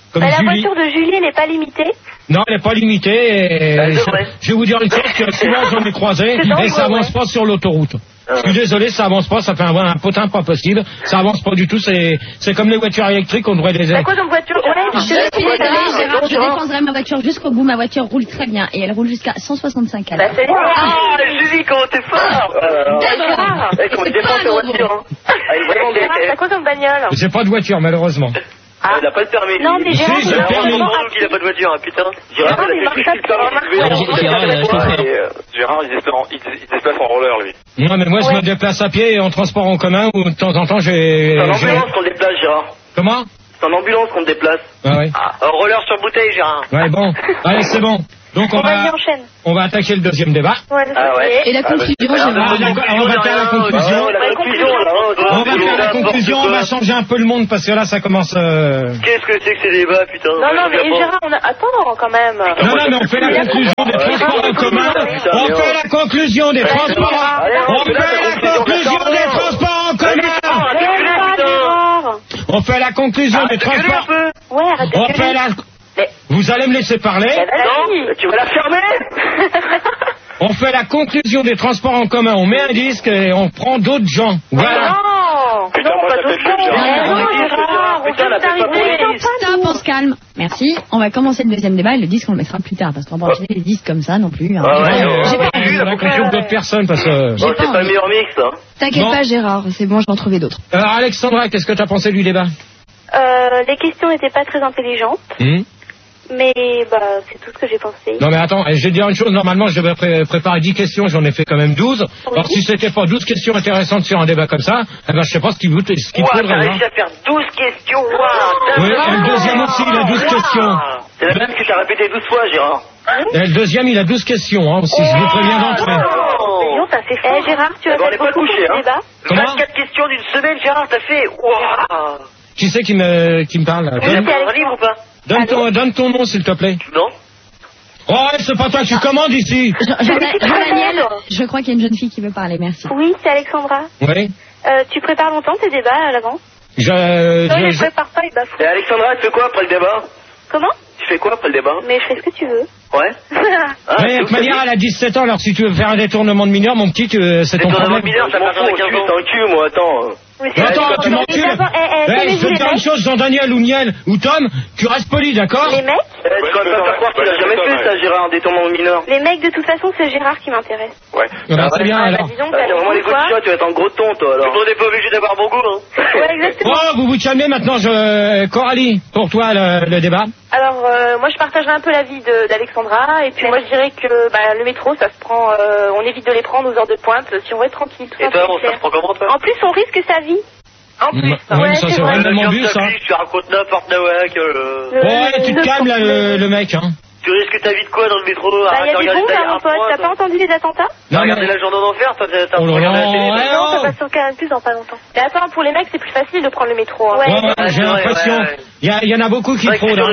comme Bah, la Julie. voiture de Julie, elle n'est pas limitée. Non, elle n'est pas limitée. Et Bah, je, c'est vrai. je vais vous dire une chose, que souvent j'en ai croisé C'est dangereux, et ça avance ouais. pas sur l'autoroute. Je suis désolé, ça avance pas, ça fait un, un potin pas possible. Ça avance pas du tout, c'est c'est comme les voitures électriques, on devrait les... T'as quoi comme voiture? Je suis désolée, Gérard, je Gérard. défendrai ma voiture jusqu'au bout. Ma voiture roule très bien et elle roule jusqu'à cent soixante-cinq à l'heure. Bah, c'est Ah, Julie, comment t'es fort! Gérard. Eh, comment il défend ta voiture, hein? Ah, il est vraiment Gérard, t'as quoi comme bagnole? J'ai pas de voiture, malheureusement. Ah, il a pas le permis. Non, mais Gérard, Si, j'ai le c'est permis. vraiment Gérard, il a pas de voiture, hein, putain. Gérard, Gérard, il il a marche fait pas le permis sur du vélo. un Gérard, il a chauffeur. Ouais, et, euh, Gérard, il se, déplace en- il se- il se déplace en roller, lui. Non, mais moi je Ouais. me déplace à pied et en transport en commun ou de temps en temps j'ai... C'est en j'ai- ambulance qu'on déplace, Gérard. Comment? C'est en ambulance qu'on te déplace. Ah ouais. Ah, en roller sur bouteille, Gérard. Ouais, bon. Allez, c'est bon. Donc on Bon, vas-y, va, enchaîne. on va attaquer le deuxième débat. Ouais, c'est Ah ça. ouais. Et la conclusion, Ah, Gérard. d'accord, on va faire la conclusion. Oh, la conclusion, là. oh, toi, On va faire la n'importe conclusion, on quoi. va changer un peu le monde parce que là ça commence... euh, Qu'est-ce que c'est que ces débats, putain? Non, non, mais Je sais pas. Gérard, on a... Attends, quand même. Non, non, mais on fait la conclusion des transports en commun. On fait la conclusion des transports. On fait la conclusion des transports en commun. On fait la conclusion des transports. Ouais, arrête de On gueuler. fait la... Vous allez me laisser parler. Non, tu vas la fermer? On fait la conclusion des transports en commun. On met un disque et on prend d'autres gens. Voilà. Non, Putain, moi, ça fait le jeu, Gérard. non, Gérard, on Putain, vient la fête pas d'arriver. pour les- Stop, on se calme. Merci. On va commencer le deuxième débat et le disque on le mettra plus tard parce qu'on va pas enchaîner les disques comme ça non plus. hein. Ah ouais, J'ai ouais, j'ai ouais. pas On envie. fait la conclusion d'autres personnes parce que... Oh, c'est pas le meilleur mix, hein. T'inquiète Bon. pas, Gérard, c'est bon, je vais en trouver d'autres. Alors Alexandra, qu'est-ce que t'as pensé du débat? Euh, les questions n'étaient pas très intelligentes, Hmm mais bah, c'est tout ce que j'ai pensé. Non mais attends, je vais dire une chose, normalement je devais pré- préparer dix questions, j'en ai fait quand même douze. Alors si c'était pas douze questions intéressantes sur un débat comme ça, eh ben je sais pas ce qu'il vous- ce qu'il Ouah, faudrait. t'as hein. réussi à faire douze questions, waouh. Oui, et le deuxième aussi, il a douze questions. C'est la même que t'as répété douze fois, Gérard. Et le deuxième, il a douze questions hein, aussi, je vous préviens d'entrée. Disons, t'as fait fort. Eh, Gérard, tu as Bon, on fait est pas beaucoup couché, pour hein. ce débat. Comment vingt-quatre questions d'une semaine, Gérard, t'as fait. Waouh. Qui c'est qui me, qui me parle là? Tu as Donne, pas un livre ou pas? donne ton, donne ton nom s'il te plaît. Non. Oh ouais, c'est pas toi, tu commandes ici. Jean- Jean- Jean-Daniel, je crois qu'il y a une jeune fille qui veut parler, merci. Oui, c'est Alexandra. Oui. Euh, tu prépares longtemps tes débats à l'avance? Je, Non, il je, ne je- prépare pas, il bafoue. Et Alexandra, tu fais quoi après le débat? Comment? Tu fais quoi après le débat? Mais je fais ce que tu veux. Ouais. Ah, Mais de toute manière, elle a dix-sept ans, alors si tu veux faire un détournement de mineur, mon petit, tu- c'est ton Détournement problème. de mineur, ça part à quinze ans. T'es un cul, moi, attends. Mais Mais attends, tu m'encules. D'abord, eh, eh, Eh, je connaissez veux les te dire une mecs chose, Jean-Daniel ou Niel ou Tom, tu restes poli, d'accord? Les mecs Eh, tu vas pas faire croire qu'il a jamais fait ça, Gérard, un détournement de mineur. Les mecs, de toute façon, c'est Gérard qui m'intéresse. Ouais. Eh ben, c'est bien Ah, bah, alors. disons que Ah, t'as t'as vraiment les fait goûts de quoi? chat, tu vas être en gros ton, toi, alors. Tout le monde n'est pas obligé d'avoir bon goût, hein. Ouais, exactement. Oh, vous vous calmez maintenant, je... Coralie, pour toi le, le débat. Alors, euh, moi, je partagerai un peu l'avis de- d'Alexandra. Et puis, moi, je dirais que bah, le métro, ça se prend... euh, on évite de les prendre aux heures de pointe si on veut être tranquille. Tout Et ça, toi, c'est on se clair. prend comment, toi? En plus, on risque sa vie. En plus. Ouais, mais ça, c'est vrai. vraiment mon bus, hein. Tu racontes n'importe nawak, euh... Ouais, tu te calmes là, le, le mec, hein. Tu risques ta vie de quoi dans le métro? Bah, Arrête y a de des regarder bombes ta là, vie mon à pote. point, T'as toi. pas entendu les attentats? T'as Non, regardé mais... la journée d'enfer, toi, t'as Oh là regardé là, la télé. ouais, Non, ça oh. passe sur Canal Plus dans pas longtemps. Mais attends, pour les mecs, c'est plus facile de prendre le métro. Hein. Ouais. Ouais, ouais, j'ai Ouais, ouais, l'impression. ouais, ouais. Il y, a- il y en a beaucoup qui C'est vrai que fraudent. sur Hein.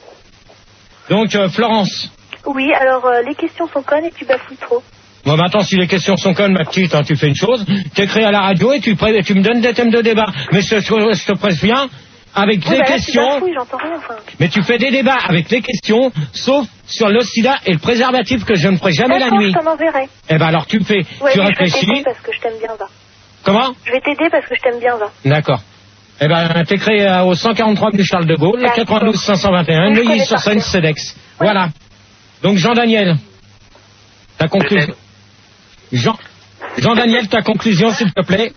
le- Donc, euh, Florence. Oui, alors euh, les questions sont connes et tu bafouilles trop. Bon, maintenant, si les questions sont connes, ma petite, hein, tu fais une chose. T'écris à la radio et tu, pré- tu me donnes des thèmes de débat. Mais je, je, je te préviens, avec Oui, les bah là, tu questions... bafouilles, j'entends rien, enfin. Mais tu fais des débats avec les questions, sauf sur le sida et le préservatif que je ne ferai jamais la D'accord, nuit. je t'en enverrai. Eh ben alors tu fais, Ouais, tu mais je vais t'aider réfléchis. parce que je t'aime bien, va. Comment? Je vais t'aider parce que je t'aime bien, va. D'accord. Eh ben t'écris euh, au cent quarante-trois rue Charles de Gaulle, D'accord. quatre-vingt-douze cinq cent vingt et un, Oui, je connais Neuilly-sur-Seine, par cœur. Cedex. Voilà. Donc Jean-Daniel, ta conclusion. Jean, Jean-Daniel, ta conclusion s'il te plaît.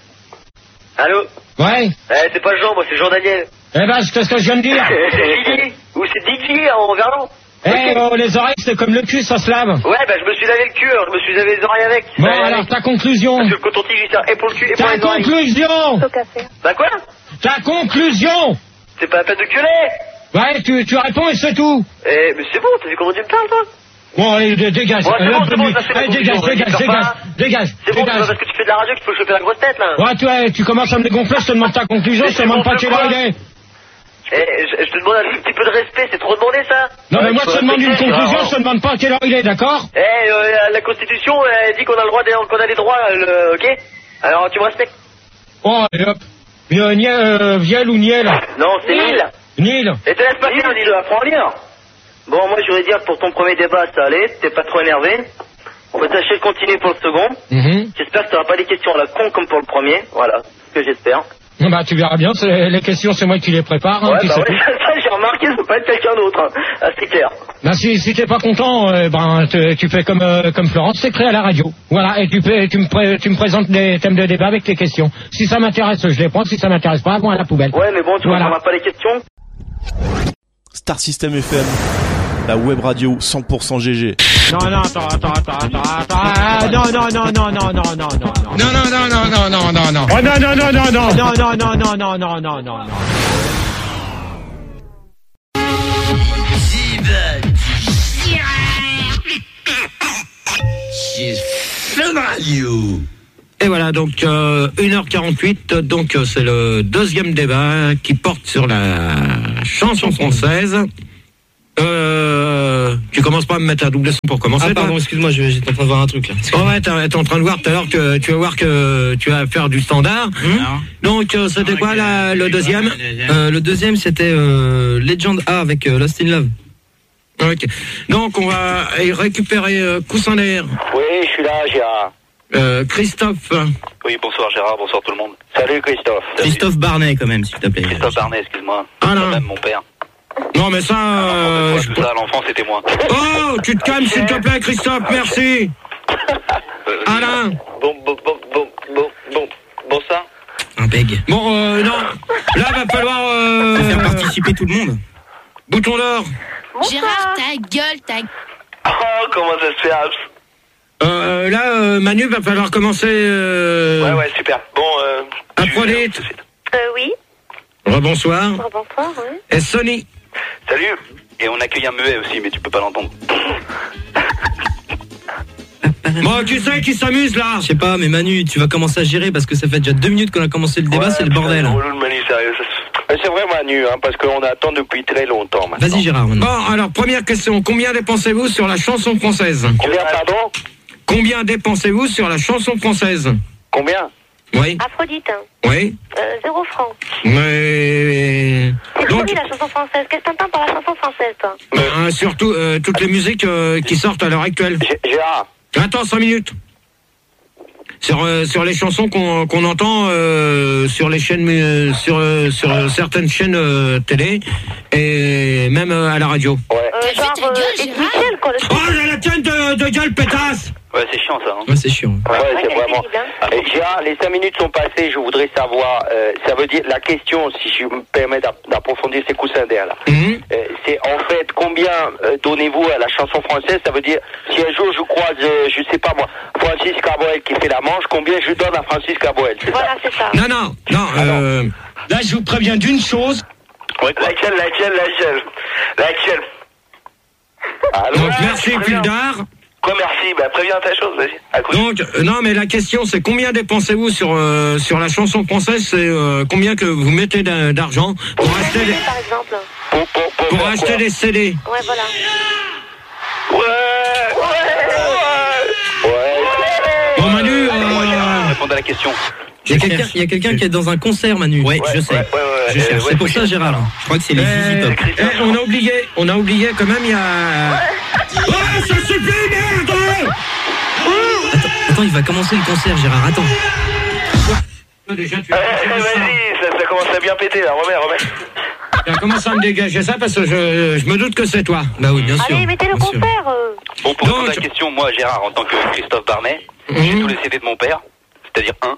Allô? Ouais. Eh, c'est pas Jean, moi, c'est Jean-Daniel. Eh ben c'est ce que je viens de dire. C'est Didier. Ou c'est Didier en verlan. Eh oh, les oreilles c'est comme le cul, ça se lave. Ouais, bah, je me suis lavé le cul, alors je me suis lavé les oreilles avec. Bon Ouais, alors avec. ta conclusion. Parce que le coton-tige, il sert et pour le cul et pour Ta les oreilles. conclusion. Sauf qu'à faire. Bah quoi? Ta conclusion. C'est pas la peine de gueuler. Ouais, tu, tu réponds et c'est tout. Eh, mais c'est bon, t'as vu comment tu me parles, toi? Bon, allez, dé- dégage. Ouais, c'est Allez, bon, un c'est peu bon, mieux. ça, c'est la Allez, dégage, conclusion, dégage, vas-y, dégage, sors dégage, C'est bon, c'est pas dégage. parce que tu fais de la radio qu'il faut choper la grosse tête, là. Ouais, tu, ouais, tu commences à me dégonfler, je te demande ta conclusion, Mais je te c'est demande bon, pas je quelle heure crois. il est. Eh, je, je te demande un tout petit peu de respect, c'est trop demandé, ça. Non, mais Ouais, moi, tu je te peux demande une respecter, conclusion, Gérard. je te demande pas quelle heure il est, d'accord? Eh, euh, la Constitution, elle dit qu'on a le droit, de- qu'on a les droits, le, ok? Alors, tu me respectes. Oh, allez, hop. Euh, Niel, euh, Viel ou Niel? Non, c'est Lille. Nil. Et te laisse passer, Nil, apprends à lire. Bon, moi, je voudrais dire que pour ton premier débat, ça allait, t'es pas trop énervé. On va tâcher de continuer pour le second. Mm-hmm. J'espère que t'auras pas des questions à la con comme pour le premier. Voilà, c'est ce que j'espère. Bah, tu verras bien, c'est, les questions, c'est moi qui les prépare. Hein, ouais, tu bah sais ouais, ça, j'ai remarqué, ça peut pas être quelqu'un d'autre. Hein. Ah, c'est clair. Bah, si, si t'es pas content, euh, ben, te, tu fais comme, euh, comme Florence, c'est créé à la radio. Voilà, et tu, peux, tu, me pré, tu me présentes des thèmes de débat avec tes questions. Si ça m'intéresse, je les prends. Si ça m'intéresse pas, bon, à la poubelle. Ouais, mais bon, tu voilà. vois, pas les questions. Star System F M, la web radio cent pour cent G G. Non, non, attends, attends, attends, attends, attends, non, non, non, non, non, non, non, non, non, non, non, non, non, non, non, non, non, oh, non, non, non, non, non, non, non, non, non, non, non, non, non, non. Et voilà, donc euh, une heure quarante-huit, donc euh, c'est le deuxième débat qui porte sur la chanson française. Euh, tu commences pas à me mettre un double son pour commencer. Ah pardon, excuse-moi, j'étais en train de voir un truc là. Oh ouais, t'es en train de voir tout à l'heure que tu vas voir que tu vas faire du standard. Mmh. Donc euh, c'était quoi la, le deuxième euh, Le deuxième c'était euh, Legend A avec euh, Lost in Love. Ok. Donc on va récupérer euh, Coussin d'air. Oui, je suis là, Gérard. Euh, Christophe. Oui, bonsoir Gérard, bonsoir tout le monde. Salut Christophe. Christophe Barnet quand même, s'il te plaît. Christophe Barnet, excuse-moi. Ah non. Même mon père. Non mais ça... Euh, ah, non, tout ça, l'enfant c'était moi. Oh, tu te calmes s'il te plaît Christophe, merci. euh, Alain. Bon, bon, bon, bon, bon, bon, bon ça. Un beg. Bon, euh, non. Là, va falloir... Euh, faire participer tout le monde. Bouton d'or. Gérard, ta gueule, ta... Oh, comment ça se fait, Abs? Euh, là, euh, Manu, va falloir commencer... Euh... Ouais, ouais, super. Bon, euh... Aphrodite. Euh, oui. Rebonsoir. Rebonsoir, oui. Et Sony. Salut. Et on accueille un muet aussi, mais tu peux pas l'entendre. Bon, qui c'est qui s'amuse là? Je sais pas, mais Manu, tu vas commencer à gérer parce que ça fait déjà deux minutes qu'on a commencé le débat, ouais, c'est le bordel. C'est relou, Manu, sérieux. C'est vrai, Manu, hein, parce qu'on attend depuis très longtemps maintenant. Vas-y, Gérard. Maintenant. Bon, alors, première question. Combien dépensez-vous sur la chanson française? Combien, pardon? Combien dépensez-vous sur la chanson française? Combien? Oui. Aphrodite. Oui. Euh, zéro franc. Mais... C'est Donc... pourri la chanson française. Qu'est-ce que t'entends par la chanson française, toi? euh, Surtout, euh, toutes les musiques euh, qui sortent à l'heure actuelle. Gérard. Attends, cinq minutes. Sur, euh, sur les chansons qu'on qu'on entend euh, sur les chaînes, euh, sur, euh, sur euh, certaines chaînes euh, télé et même euh, à la radio. Ouais. Euh, genre, ta gueule, euh, Gérard. Michel, quoi, le... Oh, j'ai la tienne de, de gueule, pétasse. Ouais, c'est chiant ça. Hein. Ouais, c'est chiant. Ouais, Ouais, c'est c'est vraiment. terrible, Et Gérard, les cinq minutes sont passées. Je voudrais savoir. Euh, ça veut dire la question, si je me permets d'approfondir ces coussins d'air là. Mm-hmm. Euh, c'est en fait combien euh, donnez-vous à la chanson française? Ça veut dire si un jour je croise, euh, je sais pas moi, Francis Cabrel qui fait la manche, combien je donne à Francis Cabrel? Voilà, c'est ça. Non, non, non. Euh, là, je vous préviens d'une chose. Ouais, laquelle, laquelle, laquelle, laquelle? Allô, Donc, ouais, merci, Pildar. Quoi, merci? Bah, préviens ta chose, vas-y. À coup. Donc, euh, non, mais la question, c'est combien dépensez-vous sur euh, sur la chanson française? C'est euh, combien que vous mettez d'a- d'argent pour acheter des, Par exemple. Pour, pour, pour, pour pour acheter quoi? des C D? Ouais, voilà. Ouais, ouais, ouais. Ouais. Bon, Manu, Allez, moi, euh, Gérard, répondre à la question. Il y a quelqu'un il y a quelqu'un qui est dans un concert, Manu. Ouais, Ouais, je sais. ouais, ouais, ouais, Je euh, cherche. ouais, C'est pour faut ça, que- Gérard. Je crois que c'est les Euh, Zizi Top. eh, on a oublié, on a oublié quand même, il y a... Oh, ça suffit, merde! Attends, attends, il va commencer le concert, Gérard. Attends. Déjà, tu Eh, eh, vas-y, ça, ça commence à bien péter là, remets, remets. tu as commencé à me dégager ça parce que je, je me doute que c'est toi. Bah oui, bien sûr. Allez, mettez le bien sûr. concert. euh. Bon, pour Donc- répondre à la question, moi, Gérard, en tant que Christophe Barnet, Mhm. j'ai tous les C D de mon père, c'est-à-dire un.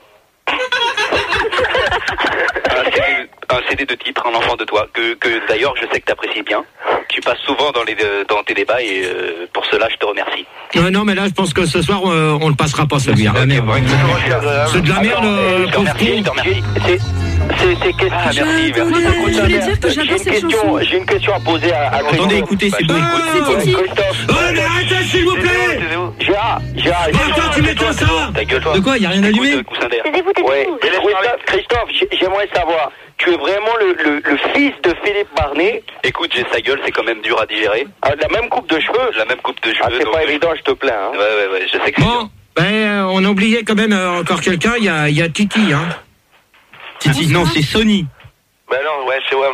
un, C D, un C D de titre, Un enfant de toi, que, que d'ailleurs je sais que tu apprécies bien. Tu passes souvent dans, les, dans tes débats et euh, pour cela je te remercie. Euh, non, mais là, je pense que ce soir, euh, on le passera pas, celui-là. C'est de la merde. C'est de la merde, euh, je te pauvre remercie, je te con. remercie. C'est, c'est, c'est question. Ah, merci, merci. je voulais dire que J'ai j'adore une cette question, chanson. j'ai une question à poser à, à Attendez, Christophe. écoutez, c'est Bah, bon. écoute, C'est ouais, Titi. Christophe. Oh, mais arrêtez, s'il vous plaît! Gérard, Gérard. Attends, tu m'éteins ça! Ta gueule, toi. De quoi? Il y a rien allumé? Écoute, coussin d'air. Taisez-vous, taisez-vous. Ouais. Christophe, Christophe, j'ai- j'aimerais savoir, tu es vraiment le, le, le fils de Philippe Barnet? Écoute, j'ai sa gueule, c'est quand même dur à digérer. Ah, la même coupe de cheveux? La même coupe de cheveux. Ah, c'est donc, pas euh, évident, je te plains. Hein. Ouais, ouais, ouais, je sais que c'est Bon, ben, euh, on a oublié quand même euh, encore quelqu'un, il y a, il y a Titi, hein. Titi, non, c'est Sony. Bah non, ouais, c'est ouais, ouais.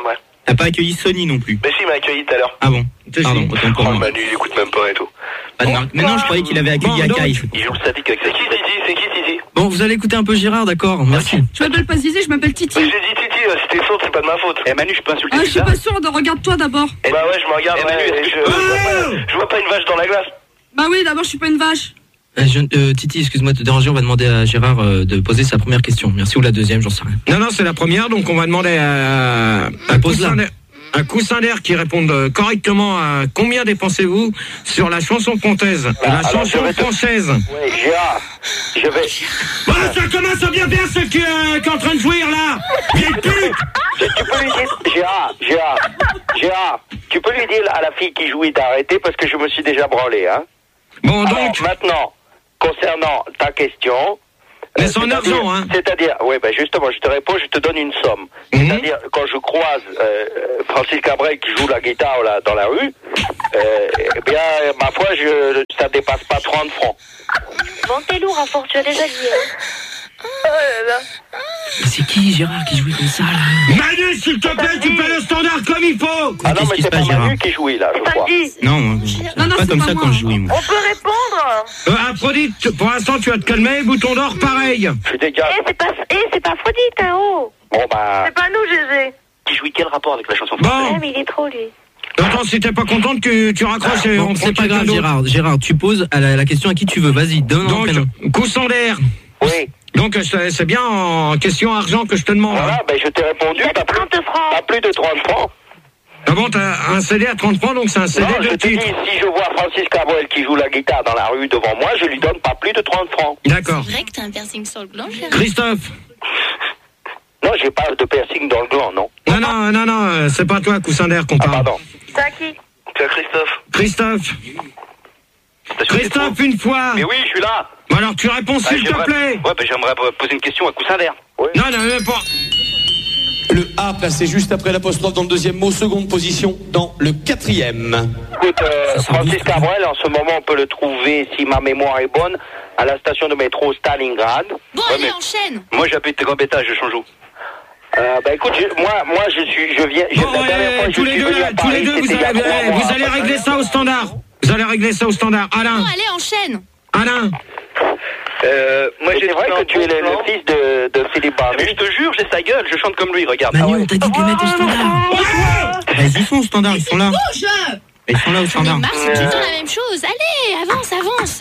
T'as pas accueilli Sony non plus. Mais si, il m'a accueilli tout à l'heure. Ah bon. Pardon, autant pour Oh, moi. Manu, il écoute même pas et tout. Pas de marque. Mais non, je croyais qu'il avait accueilli Bon, Akai. Il joue le sadique avec sa qui, Titi? C'est qui, Titi? Bon, vous allez écouter un peu Gérard, d'accord. Merci. Je m'appelle pas Zizi, je m'appelle Titi. J'ai dit Titi, euh, si t'es sourde, c'est pas de ma faute. Eh Manu, je peux insulter Ah, je tu suis ça pas sourde, regarde-toi d'abord. Eh bah ouais, je me regarde, Eh Manu, Manu, et je, je, vois pas, je vois pas une vache dans la glace. Bah oui, d'abord, je suis pas une vache. Euh, je- euh, Titi, excuse-moi de te déranger, on va demander à Gérard euh, de poser sa première question. Merci, ou la deuxième, j'en sais rien. Non, non, c'est la première, donc on va demander à, à Pose-la. Coussin d'air- un coussin d'air qui réponde euh, correctement à combien dépensez-vous sur la chanson française, la alors, chanson je vais te- française. Ouais, Gérard, je vais... Bah, ça commence à bien faire ce qui, euh, qui est en train de jouir là. Vieille pute. Tu, tu peux lui dire, Gérard, Gérard, Gérard, tu peux lui dire à la fille qui jouit d'arrêter parce que je me suis déjà branlé, hein. Bon, donc. Alors, maintenant, concernant ta question. Mais euh, c'est en c'est-à-dire- argent, hein. C'est-à-dire, oui, ben justement, je te réponds, je te donne une somme. Mhm. C'est-à-dire, quand je croise euh, Francis Cabrel qui joue la guitare là, dans la rue, euh, eh bien, ma foi, je, ça dépasse pas trente francs. Bon, t'es lourd, à force, tu as déjà dit. Hein. Oh là là. Mais c'est qui, Gérard, qui jouait comme ça, là? Manu, s'il te plaît, tu fais le standard comme il faut. Ah non, qu'est-ce mais qui c'est se pas passe, Gérard? Manu qui jouit là, je C'est crois. pas dit. Non, moi, Non, c'est non, pas c'est comme pas ça moi. quand je jouis, moi. On peut répondre. Euh, Aphrodite, pour l'instant, tu vas te calmer, bouton d'or, pareil. Je dégage. Eh, c'est pas, eh, c'est pas Aphrodite, hein, oh. Bon, bah. C'est pas nous, Gégé. Qui jouit quel rapport avec la chanson Bon, Eh, mais il est trop, lui. attends, si t'es pas contente que tu raccroches et Bon, on c'est prend pas quelqu'un grave, d'autre. Gérard. Gérard, tu poses à la, la question à qui tu veux. Vas-y, donne un Donc, prénom. coussin d'air. Oui. Donc, c'est c'est bien en question argent que je te demande. Voilà, ben je t'ai répondu, t'as plus, t'as plus de trente francs. Ah bon, t'as un C D à trente francs, donc c'est un C D Non, de je te dis, titre. si je vois Francis Cabrel qui joue la guitare dans la rue devant moi, je lui donne pas plus de trente francs. D'accord. C'est vrai que t'as un piercing sur le gland, Gérard. Christophe. Non, j'ai pas de piercing dans le gland, non. Non, non, non, non, euh, c'est pas toi, coussin d'air, qu'on Ah, parle. pardon. C'est à qui? C'est Christophe. Christophe. Christophe, une fois. Mais oui, je suis là. Bon, alors, tu réponds, s'il te plaît. Ouais, ben j'aimerais poser une question à Coussin d'air. Oui. Non, non, même pas. Le A placé juste après l'apostrophe dans le deuxième mot, seconde position dans le quatrième. Écoute, euh, Francis Cabrel, en ce moment, on peut le trouver, si ma mémoire est bonne, à la station de métro Stalingrad. Bon, Ouais, allez, mais- enchaîne. Moi, j'habite Gambetta, je change où euh, bah écoute, je- moi, moi, je suis, je viens, je, Bon, la dernière ouais, fois, je tous les suis deux, venu à tous les Paris, deux, vous c'était il y a allez, trois mois. vous allez régler ça au standard. Vous allez régler ça au standard. Alain. Bon, allez, enchaîne. Alain. Euh, moi, c'est vrai que tu es le, le fils de, de Philippe Barnet. Mais je te jure, j'ai sa gueule, je chante comme lui, regarde. Manu, on t'a dit de les mettre au standard. Bah, ils y sont au standard, ils sont là. Ils sont là au J'en ai standard. marre, c'est tout le temps la même chose. Allez, avance, avance.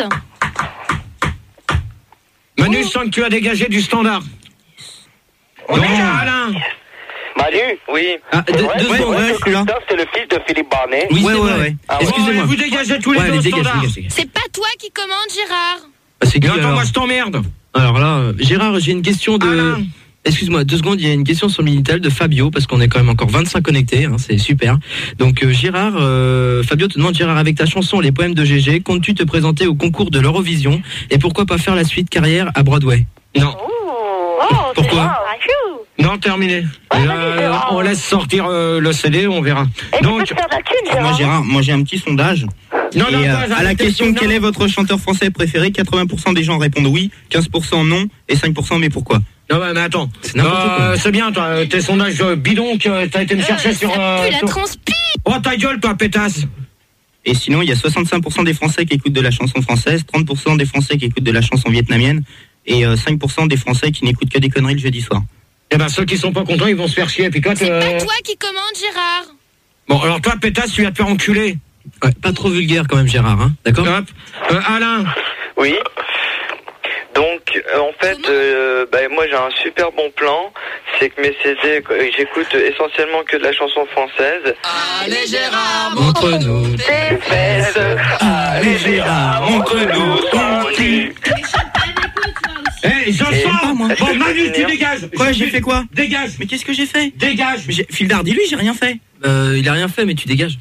Manu, je sens que tu as dégagé du standard. On Donc, est là. Alain. Manu, oui. Ah, deux- C'est vrai, deux c'est secondes, vrai ouais, que je suis là. Christophe, c'est le fils de Philippe Barnet. Oui, Ouais, c'est ouais, vrai. ouais. Ah, ouais. Excusez-moi. Vous dégagez tous les Ouais, deux allez, au dégage, standard. dégage, dégage. C'est pas toi qui commande, Gérard. Ah, c'est qui, Attends, alors moi, je t'emmerde. Alors là, euh, Gérard, j'ai une question de... Alain. Excuse-moi, deux secondes, il y a une question sur le Minitel de Fabio, parce qu'on est quand même encore vingt-cinq connectés, hein, c'est super. Donc euh, Gérard, euh, Fabio te demande, Gérard, avec ta chanson Les Poèmes de Gégé, comptes-tu te présenter au concours de l'Eurovision et pourquoi pas faire la suite carrière à Broadway? Non. Oh, Pourquoi? Non, terminé. Euh, on laisse sortir euh, le C D, on verra. Donc, faire de la thune, Moi, Gérard. Gérard, moi j'ai un petit sondage. non, non, Et, euh, non, à la arrêtez, question non. quel est votre chanteur français préféré, quatre-vingts pour cent des gens répondent oui, quinze pour cent non et cinq pour cent mais pourquoi? Non, mais, mais attends. C'est n'importe Euh, quoi. c'est bien, toi, tes sondages euh, bidons que t'as été me chercher sur. Ça euh, pue la sur- transpi. Oh, ta gueule, toi, pétasse. Et sinon, il y a soixante-cinq pour cent des Français qui écoutent de la chanson française, trente pour cent des Français qui écoutent de la chanson vietnamienne et euh, cinq pour cent des Français qui n'écoutent que des conneries le jeudi soir. Eh ben, ceux qui sont pas contents, ils vont se faire chier. Puis toi, C'est euh, pas toi qui commande, Gérard. Bon, alors toi, pétasse, tu vas te faire enculer. Ouais, pas trop vulgaire quand même, Gérard, hein, d'accord? Hop. Euh, Alain. Oui. Donc, euh, en fait, euh, bah, moi j'ai un super bon plan. C'est que mes C D, quoi, j'écoute essentiellement que de la chanson française. Allez Gérard, montre-nous tes fesses. Allez Gérard, montre-nous ton cul. Eh, je Et sens. pas, moi. Bon, Manu, tu dégages. Quoi, j'ai fait quoi? Dégage. Mais qu'est-ce que j'ai fait? Dégage. J'ai- Fildard, dis-lui, j'ai rien fait. Euh, il a rien fait, mais tu dégages.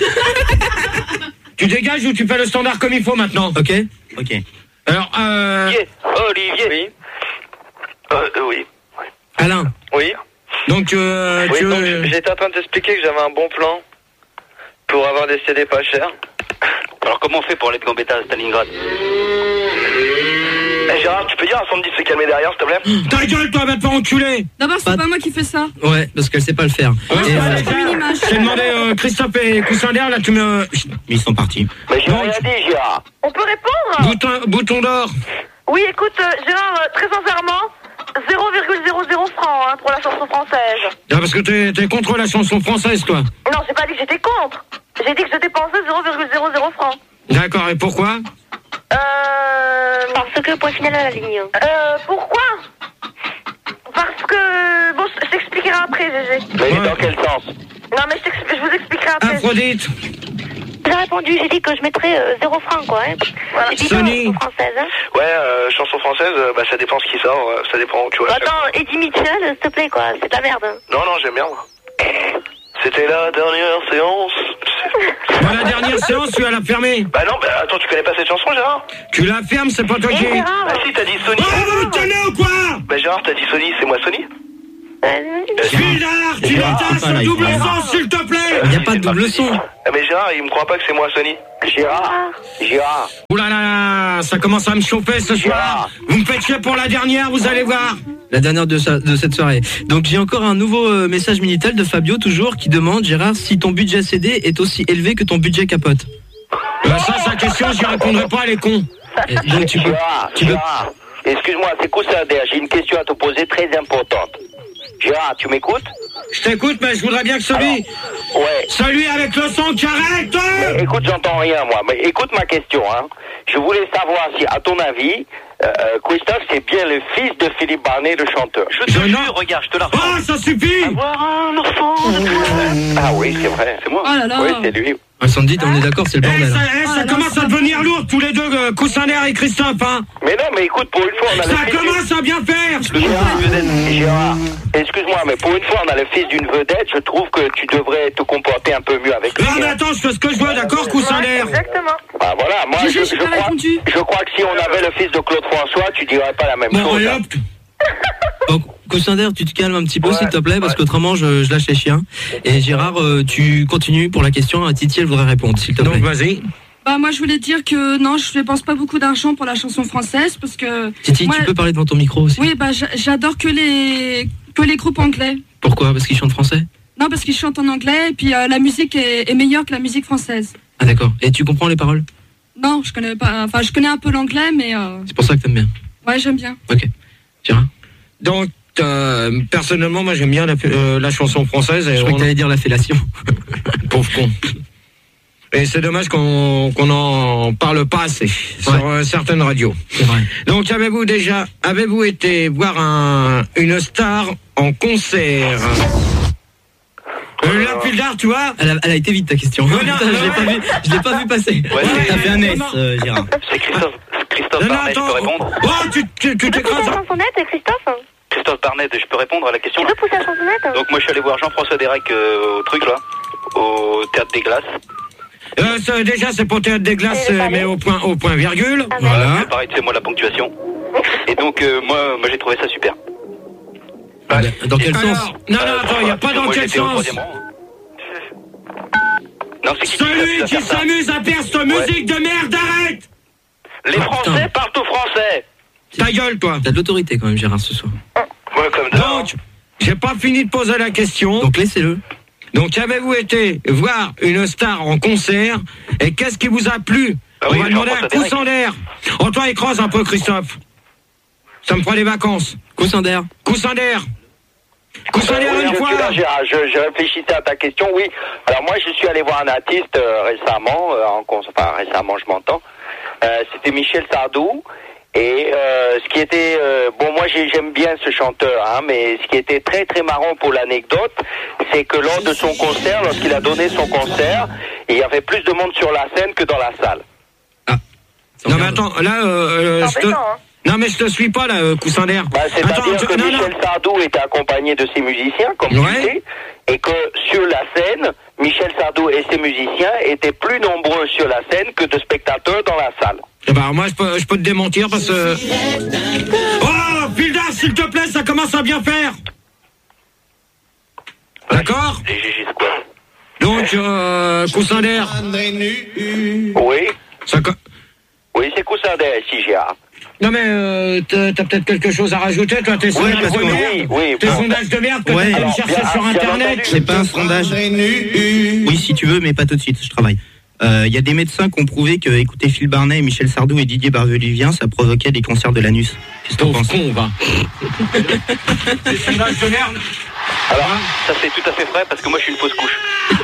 Tu dégages ou tu fais le standard comme il faut maintenant? Ok? Ok. Alors, euh. Olivier. Oui. Euh, euh, oui. Alain. Oui. Donc, euh, Oui, tu donc veux- j'étais en train de t'expliquer que j'avais un bon plan pour avoir des C D pas chers. Alors comment on fait pour aller de Gambetta à Stalingrad? Eh Gérard, tu peux dire à Sandy de se calmer derrière, s'il te plaît? Ta gueule, toi, va te faire enculer. D'abord, c'est pas moi qui fais ça. Ouais, parce qu'elle sait pas le faire. Ouais, Et, ouais, euh, déjà, j'ai demandé euh, Christophe et Coussin d'air, là tu me... Ils sont partis. Mais j'ai rien dit, Gérard. On peut répondre? Bouton, bouton d'or. Oui, écoute, euh, Gérard, euh, très sincèrement, zéro virgule zéro zéro francs hein, pour la chanson française. Ah, parce que t'es, t'es contre la chanson française, toi. Non, j'ai pas dit que j'étais contre. J'ai dit que je dépensais zéro virgule zéro zéro francs. D'accord, et pourquoi? Euh... Parce que point final à la ligne. Euh, pourquoi? Parce que... Bon, je t'expliquerai après, Gégé. Mais dans quel sens? Non, mais je, t'explique- je vous expliquerai après. Aphrodite. J'ai répondu, j'ai dit que je mettrais euh, zéro franc, quoi. Hein. Voilà. J'ai dit Sony. chanson française, hein. Ouais, euh, chanson française, euh, bah ça dépend ce qui sort, euh, ça dépend, tu vois. Attends, Eddie Mitchell, s'il te plaît, quoi. C'est de la merde. Non, non, j'aime bien, moi. C'était la dernière séance. Bah, la dernière séance, tu vas la fermer. Bah non, bah attends, tu connais pas cette chanson, Gérard? Tu la fermes, c'est pas toi qui... Bah si, t'as dit Sony. Oh, vous tenez ou quoi? Bah Gérard, t'as dit Sony, c'est moi Sony? Gilard, tu l'éteins ce double son, s'il te plaît. Il n'y a pas de double son. Ah mais Gérard, il me croit pas que c'est moi Sony. Gérard, Gérard. Ouh là là là, ça commence à me chauffer ce soir. Vous me faites chier pour la dernière, vous allez voir. La dernière de, sa- de cette soirée. Donc j'ai encore un nouveau euh, message Minitel de Fabio toujours qui demande Gérard si ton budget C D est aussi élevé que ton budget capote. Bah ça, c'est la question, j'y répondrai pas, elle est con. Et donc tu peux, Gérard, tu peux- Gérard, excuse-moi, c'est Coussader, j'ai une question à te poser très importante. Gérard, tu m'écoutes? Je t'écoute, mais je voudrais bien que celui... Ouais. Celui avec le son qui arrête. Mais écoute, j'entends rien, moi. Mais écoute ma question, hein. Je voulais savoir si, à ton avis, euh, euh, Christophe, c'est bien le fils de Philippe Barnet, le chanteur. Je te jure, regarde, je te la Ah, ça suffit. Avoir un enfant de toi. Ah oui, c'est vrai, c'est moi. Oh là là. Oui, c'est lui. Ah, Sandy, on est d'accord, c'est le Eh, bordel. ça, hein. eh, Oh ça là là, commence ça à devenir lourd, tous les deux, euh, Coussin-Air et Christophe, hein. Mais non, mais écoute, pour une fois, on a Ça le fils d'une- commence à bien faire. Gérard, Gérard, excuse-moi, mais pour une fois, on a le fils d'une vedette. Je trouve que tu devrais te comporter un peu mieux avec lui. Non, mais attends, je fais ce que je veux, d'accord, Coussin-Air? Exactement. Ah voilà, moi, je, Gégé, je j'ai pas crois, répondu. je crois que si on avait le fils de Claude François, tu dirais pas la même Bon, chose. et hein. hop. Donc, Coussin-Air, tu te calmes un petit peu, Ouais, s'il te plaît, parce ouais. qu'autrement, je, je lâche les chiens. Et Gérard, euh, tu continues pour la question. Titi, elle voudrait répondre, s'il te plaît. Donc, vas-y. Bah moi je voulais dire que non, je dépense pas beaucoup d'argent pour la chanson française parce que Titi, moi- tu peux parler devant ton micro aussi. oui bah j'a- j'adore que les que les groupes anglais. Pourquoi? Parce qu'ils chantent français? Non parce qu'ils chantent en anglais et puis euh, la musique est, est meilleure que la musique française. Ah d'accord. Et tu comprends les paroles? Non, je connais pas. Enfin je connais un peu l'anglais mais euh, C'est pour ça que t'aimes bien. ouais j'aime bien. Ok. Gérard? Donc, euh, personnellement, moi, j'aime bien la, euh, la chanson française. Et Je crois on- que t'allais dire la fellation. Pauvre con. Et c'est dommage qu'on qu'on en parle pas assez sur euh, certaines radios. C'est vrai. Donc, avez-vous déjà, avez-vous été voir un, une star en concert? Euh, la pile d'art, tu vois? Elle a, elle a été vite ta question. Non, non, Putain, je l'ai non, pas vu, je l'ai pas vu passer. Ouais, c'est- T'as fait un S, non. euh, Gérard. C'est Christophe, Christophe Non, non, Barnet, je attends. peux répondre? Oh, tu, tu, tu Tu peux t'écrases. pousser la chansonnette, Christophe? Christophe Barnet, je peux répondre à la question Tu là? peux pousser la chansonnette? Donc moi je suis allé voir Jean-François Derek euh, au truc là, au Théâtre des Glaces. Euh, ça, déjà, c'est pour Théâtre des Glaces, Et le euh, mais ballet. au point, au point virgule. Ah, Voilà. C'est pareil, c'est moi la ponctuation. Et donc euh, moi, moi j'ai trouvé ça super. Ah, Dans quel Alors, sens? non, non, attends, il n'y a pas dans Moi, quel j'étais au sens. troisième rang. Non, c'est qui Celui va qui faire ça? s'amuse à faire cette musique de merde, arrête! Les Oh, Français putain. parlent au français. Ta gueule, toi. T'as de l'autorité quand même, Gérard, ce soir. Ouais, comme ça. Donc, j'ai pas fini de poser la question. Donc laissez-le. Donc, avez-vous été voir une star en concert et qu'est-ce qui vous a plu? Ah On oui, va demander à Jean-François Derek. Coussin-Air. Oh, toi, écrase un peu, Christophe. Ça me fera des vacances. Coussin-Air. Coussin-Air. Coussin-Air Oui, une je fois. suis là, Gérard. Je, je réfléchissais à ta question, oui. Alors moi, je suis allé voir un artiste euh, récemment, euh, en con- enfin récemment, je m'entends. Euh, C'était Michel Sardou. Et euh, ce qui était euh, bon, moi j'ai- j'aime bien ce chanteur, hein, mais ce qui était très très marrant pour l'anecdote, c'est que lors de son concert, lorsqu'il a donné son concert, il y avait plus de monde sur la scène que dans la salle. Non, mais attends, là, euh, euh, je te... Non, mais je te suis pas, là, euh, Coussin-Air. Bah, c'est-à-dire Attends, que tu- non, non. Michel Sardou était accompagné de ses musiciens, comme tu Ouais. sais, et que sur la scène, Michel Sardou et ses musiciens étaient plus nombreux sur la scène que de spectateurs dans la salle. Eh ben, moi, je peux, je peux te démentir parce que... Oh, Pildar, s'il te plaît, ça commence à bien faire. D'accord? Les G G Squad. Donc, euh, Coussin-Air. Oui. Ça co- Oui, c'est Cousin d'air ici, Gérard. Non mais euh, t'as t'as peut-être quelque chose à rajouter, toi, tes sondages parce de que- merde, oui, oui, tes bon. sondages de merde que Ouais. t'as Alors, cherché bien- sur bien internet. entendu. C'est pas un sondage. Oui, si tu veux, mais pas tout de suite, je travaille. Il y a des médecins qui ont prouvé que écouter Phil Barnet, Michel Sardou et Didier Barbelivien, ça provoquait des cancers de l'anus. Qu'est-ce que t'en penses? Con, va. Tes sondages de merde. Alors, ça c'est tout à fait vrai parce que moi je suis une fausse couche.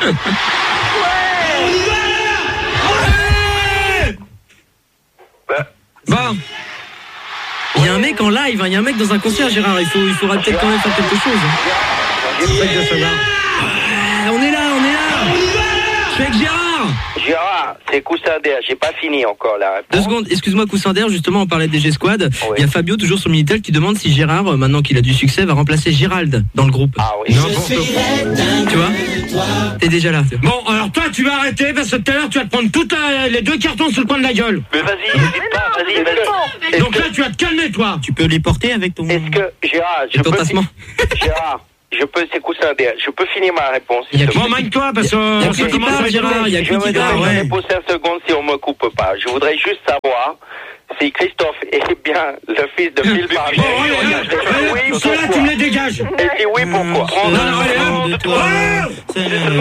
Bon. Il y a un mec en live, hein, il y a un mec dans un concert, Gérard. Il, faut, il faudra peut-être quand même faire quelque chose. Hein. C'est ça que je veux savoir. Ouais, on est là, on est là. Je suis avec Gérard. Gérard, c'est Cousin d'air, j'ai pas fini encore là. Deux secondes, excuse-moi, Coussin d'air, justement, on parlait des G-Squad. Oui. Il y a Fabio, toujours sur Minitel, qui demande si Gérard, euh, maintenant qu'il a du succès, va remplacer Gérald dans le groupe. Ah oui. N'importe quoi. Tu vois? T'es déjà là. Bon, alors toi, tu vas arrêter parce que tout à l'heure, tu vas te prendre toutes euh, les deux cartons sous le coin de la gueule. Mais vas-y, n'hésite pas, vas-y, vas-y. Donc là, tu vas te calmer, toi. Tu peux les porter avec ton... Est-ce que, Gérard, je Le peux... passement. Gérard, je peux, c'est Cousin d'air, je peux finir ma réponse. Il y a Bon, magne-toi parce que y a on que sait qui comment ça parle, va être. Gérard, il y a Je que me qui parle, donne ouais. pour cinq secondes si on me coupe pas. Je voudrais juste savoir si Christophe est bien le fils de Phil Barnet. Bon, ouais, ouais, ouais, ouais, ceux-là, tu me les dégages. Et si oui, pourquoi? Non, non, allez, hop. de toi, c'est le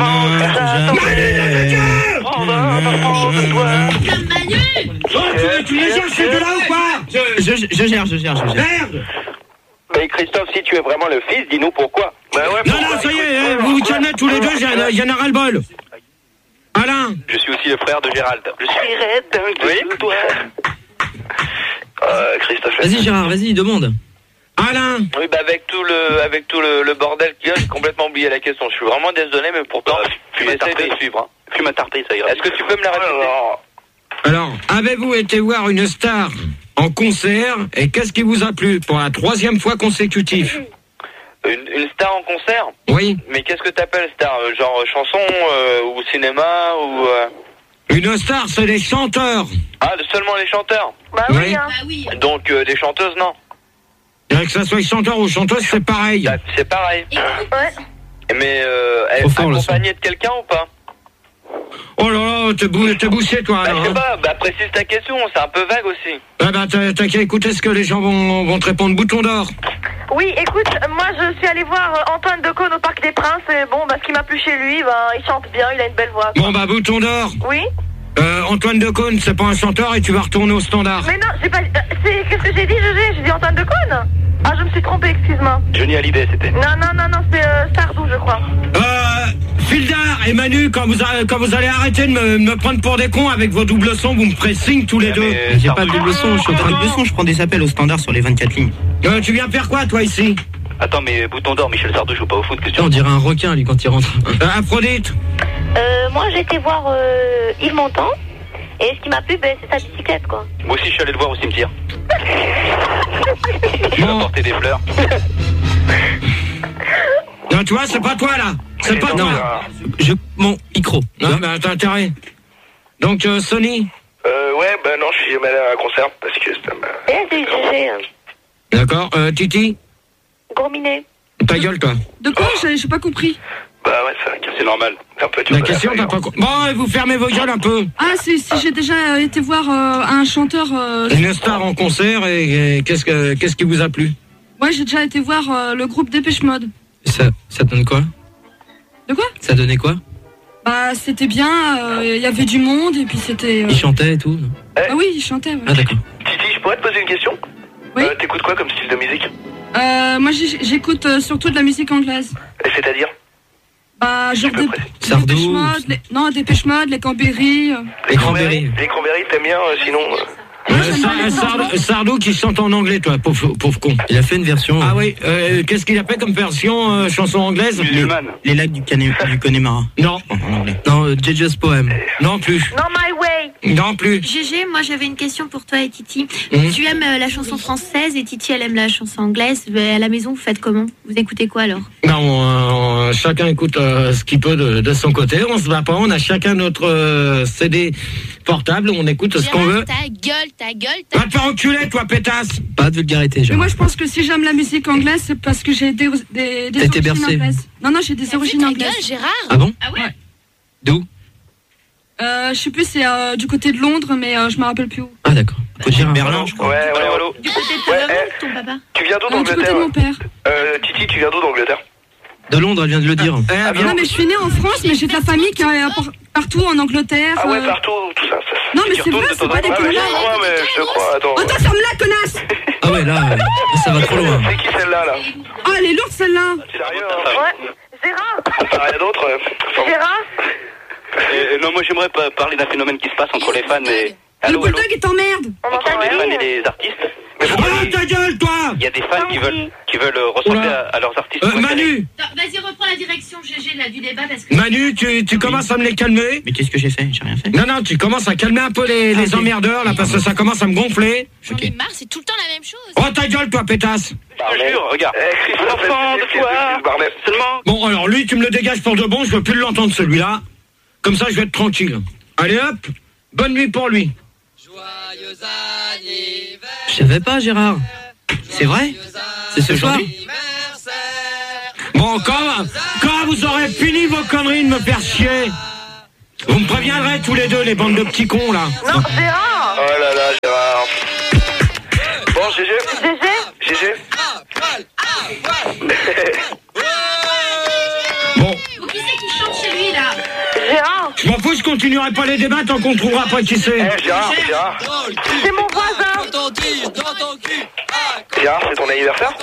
Oh, tu, tu les gères, ces deux-là ou pas? je, je, je gère, je gère, je gère. Merde. Mais Christophe, si tu es vraiment le fils, dis-nous pourquoi. Bah ouais, Non, pourquoi? non, ça y est, eh, vous vous calmez tous les deux, il y en a ras-le-bol. Alain. Je suis aussi le frère de Gérald. Je suis raide de toi. Euh, Christophe. Vas-y, Gérard, vas-y, demande. Alain. Oui, bah avec tout le, avec tout le, le bordel qu'il y a, j'ai complètement oublié la question. Je suis vraiment désolé, mais pourtant, tu essaies de suivre. Hein. Fume à tarté, ça ira. Est-ce que tu peux me la répéter? Alors, avez-vous été voir une star en concert et qu'est-ce qui vous a plu pour la troisième fois consécutive? Une, une star en concert? Oui. Mais qu'est-ce que t'appelles star? Euh, Genre euh, chanson euh, ou cinéma ou... euh, Une star, c'est les chanteurs. Ah, seulement les chanteurs? Bah Oui. oui, hein. Bah oui. Donc euh, des chanteuses, non? Et que ça soit chanteur ou chanteuse, c'est pareil. Bah, c'est pareil. Ouais. Mais euh, Trop elle- fort, le accompagnée de quelqu'un ou pas? Oh là là, t'es bou- t'es bouché, toi, Bah, alors. je sais hein. pas, bah précise ta question, c'est un peu vague aussi. Ah bah, t'as t'as qu'à écouter ce que les gens vont, vont te répondre. Bouton d'or. Oui, écoute, moi je suis allée voir euh, Antoine Decaune au Parc des Princes et bon, bah ce qui m'a plu chez lui, bah il chante bien, il a une belle voix. Bon bah, bouton d'or. Oui. Euh, Antoine Decaune, c'est pas un chanteur et tu vas retourner au standard. Mais non, j'ai pas. euh, c'est qu'est-ce que j'ai dit, Gégé? J'ai dit Antoine Decaune. Ah, je me suis trompée, excuse-moi. Johnny Hallyday, c'était. Non, non, non, non, c'est euh, Sardou, je crois. Euh, Fildar et Manu, quand vous, a- quand vous allez arrêter de me, me prendre pour des cons avec vos doubles sons, vous me ferez signe tous les deux. mais- J'ai pas de double son, je suis en train de son, je prends des appels au standard sur les vingt-quatre lignes. Euh, tu viens faire quoi, toi, ici? Attends, mais bouton d'or, Michel Sardou joue pas au foot, question. On dirait un requin, lui, quand il rentre. Euh, Aphrodite. Euh, moi j'ai été voir euh, Yves Montand et ce qui m'a plu, ben, c'est sa bicyclette, quoi. Moi aussi, je suis allé le voir au cimetière. Je lui ai apporté des fleurs. Non, tu vois, c'est pas toi, là. C'est pas Non, toi. je, mon micro. Non, mais t'as intérêt. Donc, euh, Sony. Euh, ouais, bah non, je suis jamais allé à un concert parce que ça m'a... Eh, c'est Gégé, hein. D'accord. Euh, Titi. Gros minet. Ta gueule, toi. De quoi? J'ai j'ai pas compris. Bah ouais, c'est, c'est normal. Un peu dur La de question, la t'as pas... co- Bon, et vous fermez vos gueules un peu. Ah, si, si j'ai déjà euh, été voir euh, un chanteur. Euh, Une star en concert et, et qu'est-ce que qu'est-ce qui vous a plu? Ouais, j'ai déjà été voir euh, le groupe Dépêche Mode. Ça, ça donne quoi? De quoi? Ça donnait quoi? Bah, c'était bien, il y avait du monde et puis c'était. euh, Il chantait et tout. non Ah oui, il chantait. Ouais. Ah, d'accord. Titi, je pourrais te poser une question? Oui. Euh, t'écoutes quoi comme style de musique? Euh, moi, j'ai- j'écoute euh, surtout de la musique anglaise. Et c'est-à-dire? Bah, genre des. Sardou. Dépêche Mode, les- non, Dépêche Mode, les Cranberries. euh. Les cranberries. Les cranberries, t'aimes bien, euh, sinon... euh, Euh, Sa- Sardou, Sardou qui chante en anglais, toi, pauvre, pauvre con. Il a fait une version. Ah oui, euh, qu'est-ce qu'il a fait comme version euh, chanson anglaise? Musulmane. Les lacs du, Cané- du Connemara. Non, En anglais. Non, euh, J J's Poem. non plus, Non, My Way. non plus. Gégé, moi j'avais une question pour toi et Titi. Mhm. Tu aimes euh, la chanson française et Titi elle aime la chanson anglaise. Euh, À la maison, vous faites comment? Vous écoutez quoi alors? Non, on- on- chacun écoute euh, ce qu'il peut de, de son côté. On se bat pas. On a chacun notre euh, C D portable. On écoute ce qu'on Gérard, veut. ta gueule, ta gueule, ta Va te faire enculer, toi, pétasse. Pas de vulgarité, Mais genre. moi, je pense que si j'aime la musique anglaise, c'est parce que j'ai des, des, des T'as été origines bercé. anglaises. Non, non, j'ai des T'as origines ta anglaises. gueule, Gérard. Ah bon? Ah ouais. D'où? Euh, je sais plus, c'est euh, du côté de Londres, mais euh, je me rappelle plus où. Ah, Ah d'accord. Côté Berlin, je crois. Ouais, ouais, allô. Du côté de ta maman ou de ton papa? Tu viens d'où Euh, du côté d'Angleterre? de mon père. Euh, Titi, tu viens d'où d'Angleterre? De Londres, elle vient de le dire. Ah, Non, mais je suis née en France, mais j'ai de la famille qui est par- partout en Angleterre. Ah ouais, euh. partout, tout ça. ça Non, mais tu c'est retournes vrai, de c'est temps pas en des temps. Ah, mais je conneries. te crois, mais je te crois, attends. Oh, toi, ferme-la, connasse! Ah ouais, là, euh, ça va trop loin. C'est qui celle-là, là? Oh, elle est lourde, celle-là! Sérieux, Ouais. Gérard? T'as rien d'autre? euh, enfin, Gérard? Euh, non, moi j'aimerais pas parler d'un phénomène qui se passe entre les fans et... Le Allô, allô. bulldog est en merde! On Entre entend les fans rien. et les artistes. Oh ta gueule, toi! Il y a des fans qui veulent, qui veulent euh, ressembler à, à leurs artistes. Euh, préférés. Manu! Attends, vas-y, reprends la direction, G G, là, du débat, parce que... Manu, tu, tu commences à me les calmer? Mais qu'est-ce que j'ai fait? J'ai rien fait. Non, non, tu commences à calmer un peu les, les Ah, ok. emmerdeurs, là, parce que ça commence à me gonfler. J'en ai marre, c'est tout le temps la même chose. Oh ta gueule, toi, pétasse! Je te jure, regarde. Eh, Christophe, Enfant de excuse- foi. excuse Barnet. Seulement. Bon, alors lui, tu me le dégages pour de bon, je veux plus l'entendre celui-là. Comme ça, je vais être tranquille. Allez hop, bonne nuit pour lui. Je savais pas, Gérard. C'est vrai? C'est ce soir. Bon, quand, quand vous aurez fini vos conneries de me faire chier, vous me préviendrez tous les deux, les bandes de petits cons, là. Non, Gérard! Oh là là, Gérard. Bon, G G. G G? G G. Bon, Qui c'est qui chante chez lui, là? Gérard? je m'en fous, je continuerai pas les débats tant qu'on trouvera pas qui c'est. Eh, Gérard, Gérard. C'est mon voisin! Gérard, c'est ton anniversaire?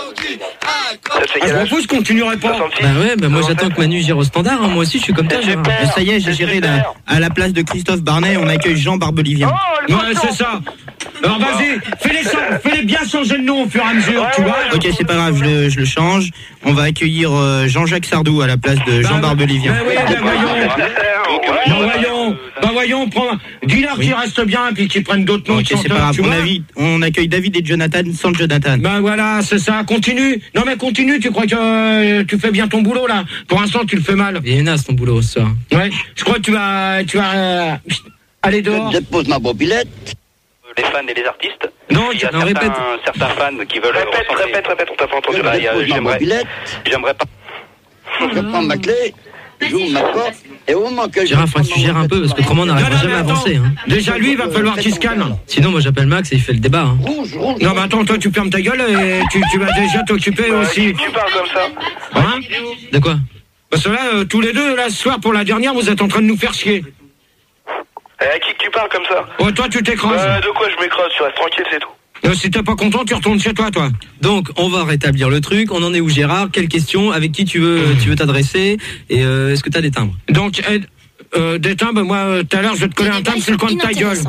Ça te fait Ah, je quel m'en âge? fous, je continuerai pas. soixante-six. Bah ouais, bah moi j'attends que Manu gère au standard, hein. Moi aussi je suis comme toi, Gérard. Mais ça y est, j'ai géré la, à la place de Christophe Barnet, on accueille Jean Barbelivien. Oh, le Ouais, cochon. c'est ça. Alors vas-y, fais-les, cha- fais-les bien changer de nom au fur et à mesure, tu vois. Ok, c'est pas grave, je le, je le change. On va accueillir euh, Jean-Jacques Sardou à la place de Jean Bah, Barbelivien. Bah oui, bah voyons. Bah voyons, bah voyons, prends. Dis-leur Oui. qu'ils restent bien et puis qu'ils prennent d'autres noms Ok, de c'est pas chanteurs, grave. tu On, vois. avis- on accueille David et Jonathan sans Jonathan. Ben voilà, c'est ça, continue. Non mais continue, tu crois que euh, tu fais bien ton boulot là? Pour l'instant, tu le fais mal. Il est naze ton boulot ce soir. Ouais, je crois que tu vas, tu vas euh, aller dehors. Je dépose ma mobilette. Les fans et les artistes. Non, il y a non, certains, répète. certains fans qui veulent Répète, ressembler. répète, répète, on t'a pas entendu. Bah, il y a- J'aimerais, j'aimerais pas. Je prends ma clé, j'ouvre ma porte, et au moment que Gérard, faudrait que tu gères un peu parce que autrement on n'arrivera Non, non, jamais à mais avancer. attends. Hein. Déjà lui, il va falloir qu'il se calme. Sinon moi j'appelle Max et il fait le débat. Hein. Non mais attends, toi tu fermes ta gueule et tu, tu vas déjà t'occuper aussi. Tu parles comme ça? Hein? De quoi? Parce que là, euh, tous les deux, là, ce soir pour la dernière, vous êtes en train de nous faire chier. Eh, à qui que tu parles comme ça? Oh, toi tu t'écrases. Euh, de quoi je m'écrase? Tu restes tranquille, c'est tout. Euh, si t'es pas content, tu retournes chez toi, toi. Donc on va rétablir le truc. On en est où, Gérard? Quelle question? Avec qui tu veux tu veux t'adresser? Et euh, est-ce que t'as des timbres? Donc, Ed, euh, des timbres, moi, euh, tout à l'heure, je vais te coller un timbre sur le coin de ta gueule.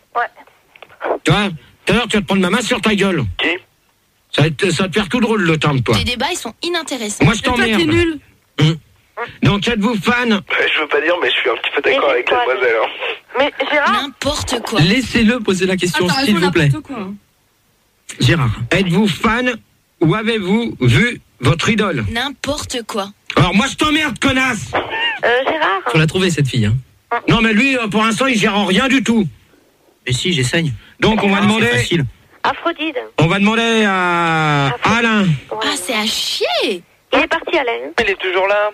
Ouais. Tu vois, tout à l'heure, tu vas te prendre ma main sur ta gueule. Qui? Ça va, te, ça va te faire tout drôle, le timbre, toi. Tes débats, ils sont inintéressants. Moi, je t'emmerde. nul. Hum. Donc, êtes-vous fan? Ouais, je veux pas dire, mais je suis un petit peu d'accord avec la demoiselle. Hein. Mais Gérard? N'importe quoi. Laissez-le poser la question, Ah, t'as s'il raison, vous plaît. n'importe quoi. Gérard. Êtes-vous fan ou avez-vous vu votre idole? N'importe quoi. Alors, moi, je t'emmerde, connasse. Euh, Gérard? Faut la trouver cette fille. Hein. Non, mais lui, euh, pour l'instant, il gère rien du tout. Mais si, j'essaye. Donc, on va C'est demander, facile. Aphrodite. on va demander à Alain. Ah, c'est à chier. Il est parti, Alain. Il est toujours là.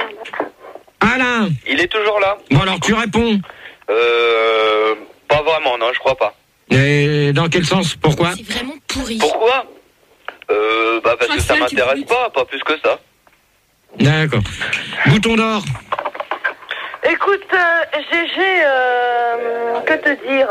Alain. Il est toujours là. Bon, alors, tu réponds. Euh... Pas vraiment, non, je crois pas. Et dans quel sens? Pourquoi? C'est vraiment pourri. Pourquoi? Euh... Bah parce que ça Raphaël, tu m'intéresse veux- pas, pas plus que ça. D'accord. Bouton d'or. Écoute, euh, G G, euh, que te dire?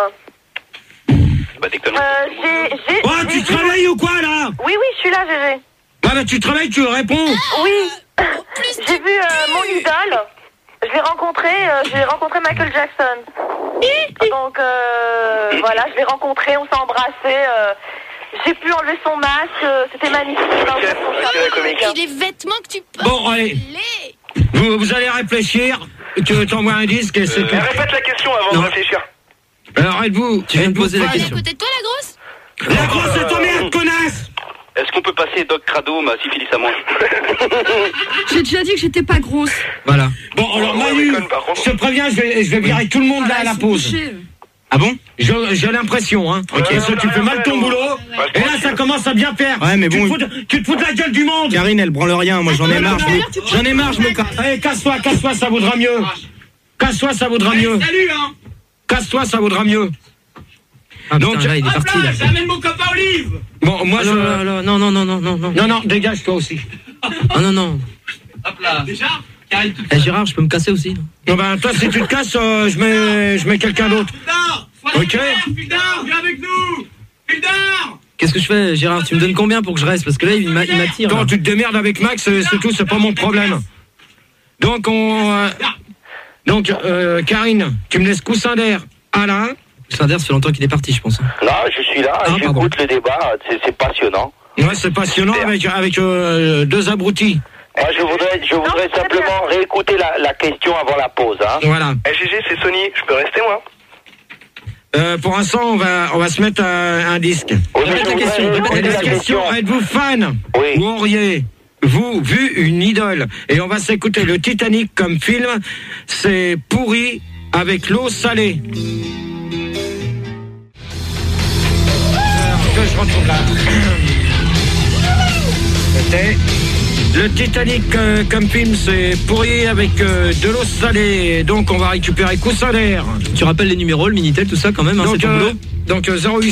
Bah dès que Euh, j'ai... j'ai- Oh, j'ai tu te vu- réveilles ou quoi, là? Oui, oui, je suis là, G G. Ah, bah, tu te réveilles, tu réponds. Oui. J'ai vu euh, mon idole. Je l'ai rencontré, euh, j'ai rencontré Michael Jackson. Donc euh, voilà, je l'ai rencontré, on s'est embrassé. Euh, j'ai pu enlever son masque, euh, c'était magnifique. Ok, ok, la comique. Et les vêtements que tu portes. Bon, allez. Vous, vous allez réfléchir. Tu t'envoies un disque et c'est Euh, tout. répète la question avant Non. de réfléchir. Alors, êtes-vous... Tu viens de êtes-vous poser la fan? question. Peut-être toi, la grosse? La grosse, c'est ton merde, connasse. Est-ce qu'on peut passer Doc Crado, ma syphilis à moi? J'ai déjà dit que j'étais pas grosse. Voilà. Bon, alors, Ouais, Manu, déconne, par contre. je te préviens, je vais, je vais virer tout le monde là à la pause. Ah bon? Je- J'ai l'impression, hein. Ok. Parce que tu fais mal ton boulot. Et là, ça commence à bien faire. Ouais, mais Tu bon- te fous de, tu te fous de la gueule du monde. Karine, elle branle rien. Moi, j'en ai marre. je me- J'en ai marre, je me casse. Allez, casse-toi, casse-toi, ça vaudra mieux. Casse-toi, ça vaudra mieux. Salut, hein. Casse-toi, ça vaudra mieux. Ah, Donc, putain, là, il est parti, là. J'amène mon copain Olive. Bon, moi, Ah, je... non, non, non, non, non, non, non, non. Non, non, dégage toi aussi. Ah, non, non. Hop là. Déjà Karine, tout Eh, Gérard, je peux me casser aussi. Non, ben, toi, si tu te casses, euh, je mets, je mets quelqu'un d'autre. Fildar, Ok. Fildar, viens avec nous. Fildar. Qu'est-ce que je fais, Gérard? Tu me donnes combien pour que je reste? Parce que là, il m'a- il m'attire. Non, là. tu te démerdes avec Max, c'est c'est tout, c'est pas mon problème. Donc, on... euh, donc, euh, Karine, tu me laisses coussin d'air. Alain. Sander, ça fait longtemps qu'il est parti, je pense. Non, je suis là, Ah, j'écoute le débat, c'est c'est passionnant. Ouais, c'est passionnant avec, avec euh, deux abrutis. Moi, je voudrais, je voudrais simplement réécouter la, la question avant la pause. Hein. Voilà. Eh G G, c'est Sony, je peux rester moi? Euh, pour l'instant, on va, on va se mettre un, un disque. Oui, mais Répète je la question, voudrais répète réécouter la la Question, question. êtes-vous fan Oui. ou auriez-vous vu une idole? Et on va s'écouter le Titanic comme film. C'est pourri avec l'eau salée. Alors que je retrouve là. C'était le Titanic euh, comme film, c'est pourri avec euh, de l'eau salée. Donc on va récupérer coussin d'air. Tu rappelles les numéros, le Minitel, tout ça quand même, hein, c'est Donc, ton euh, boulot? donc euh, zéro huit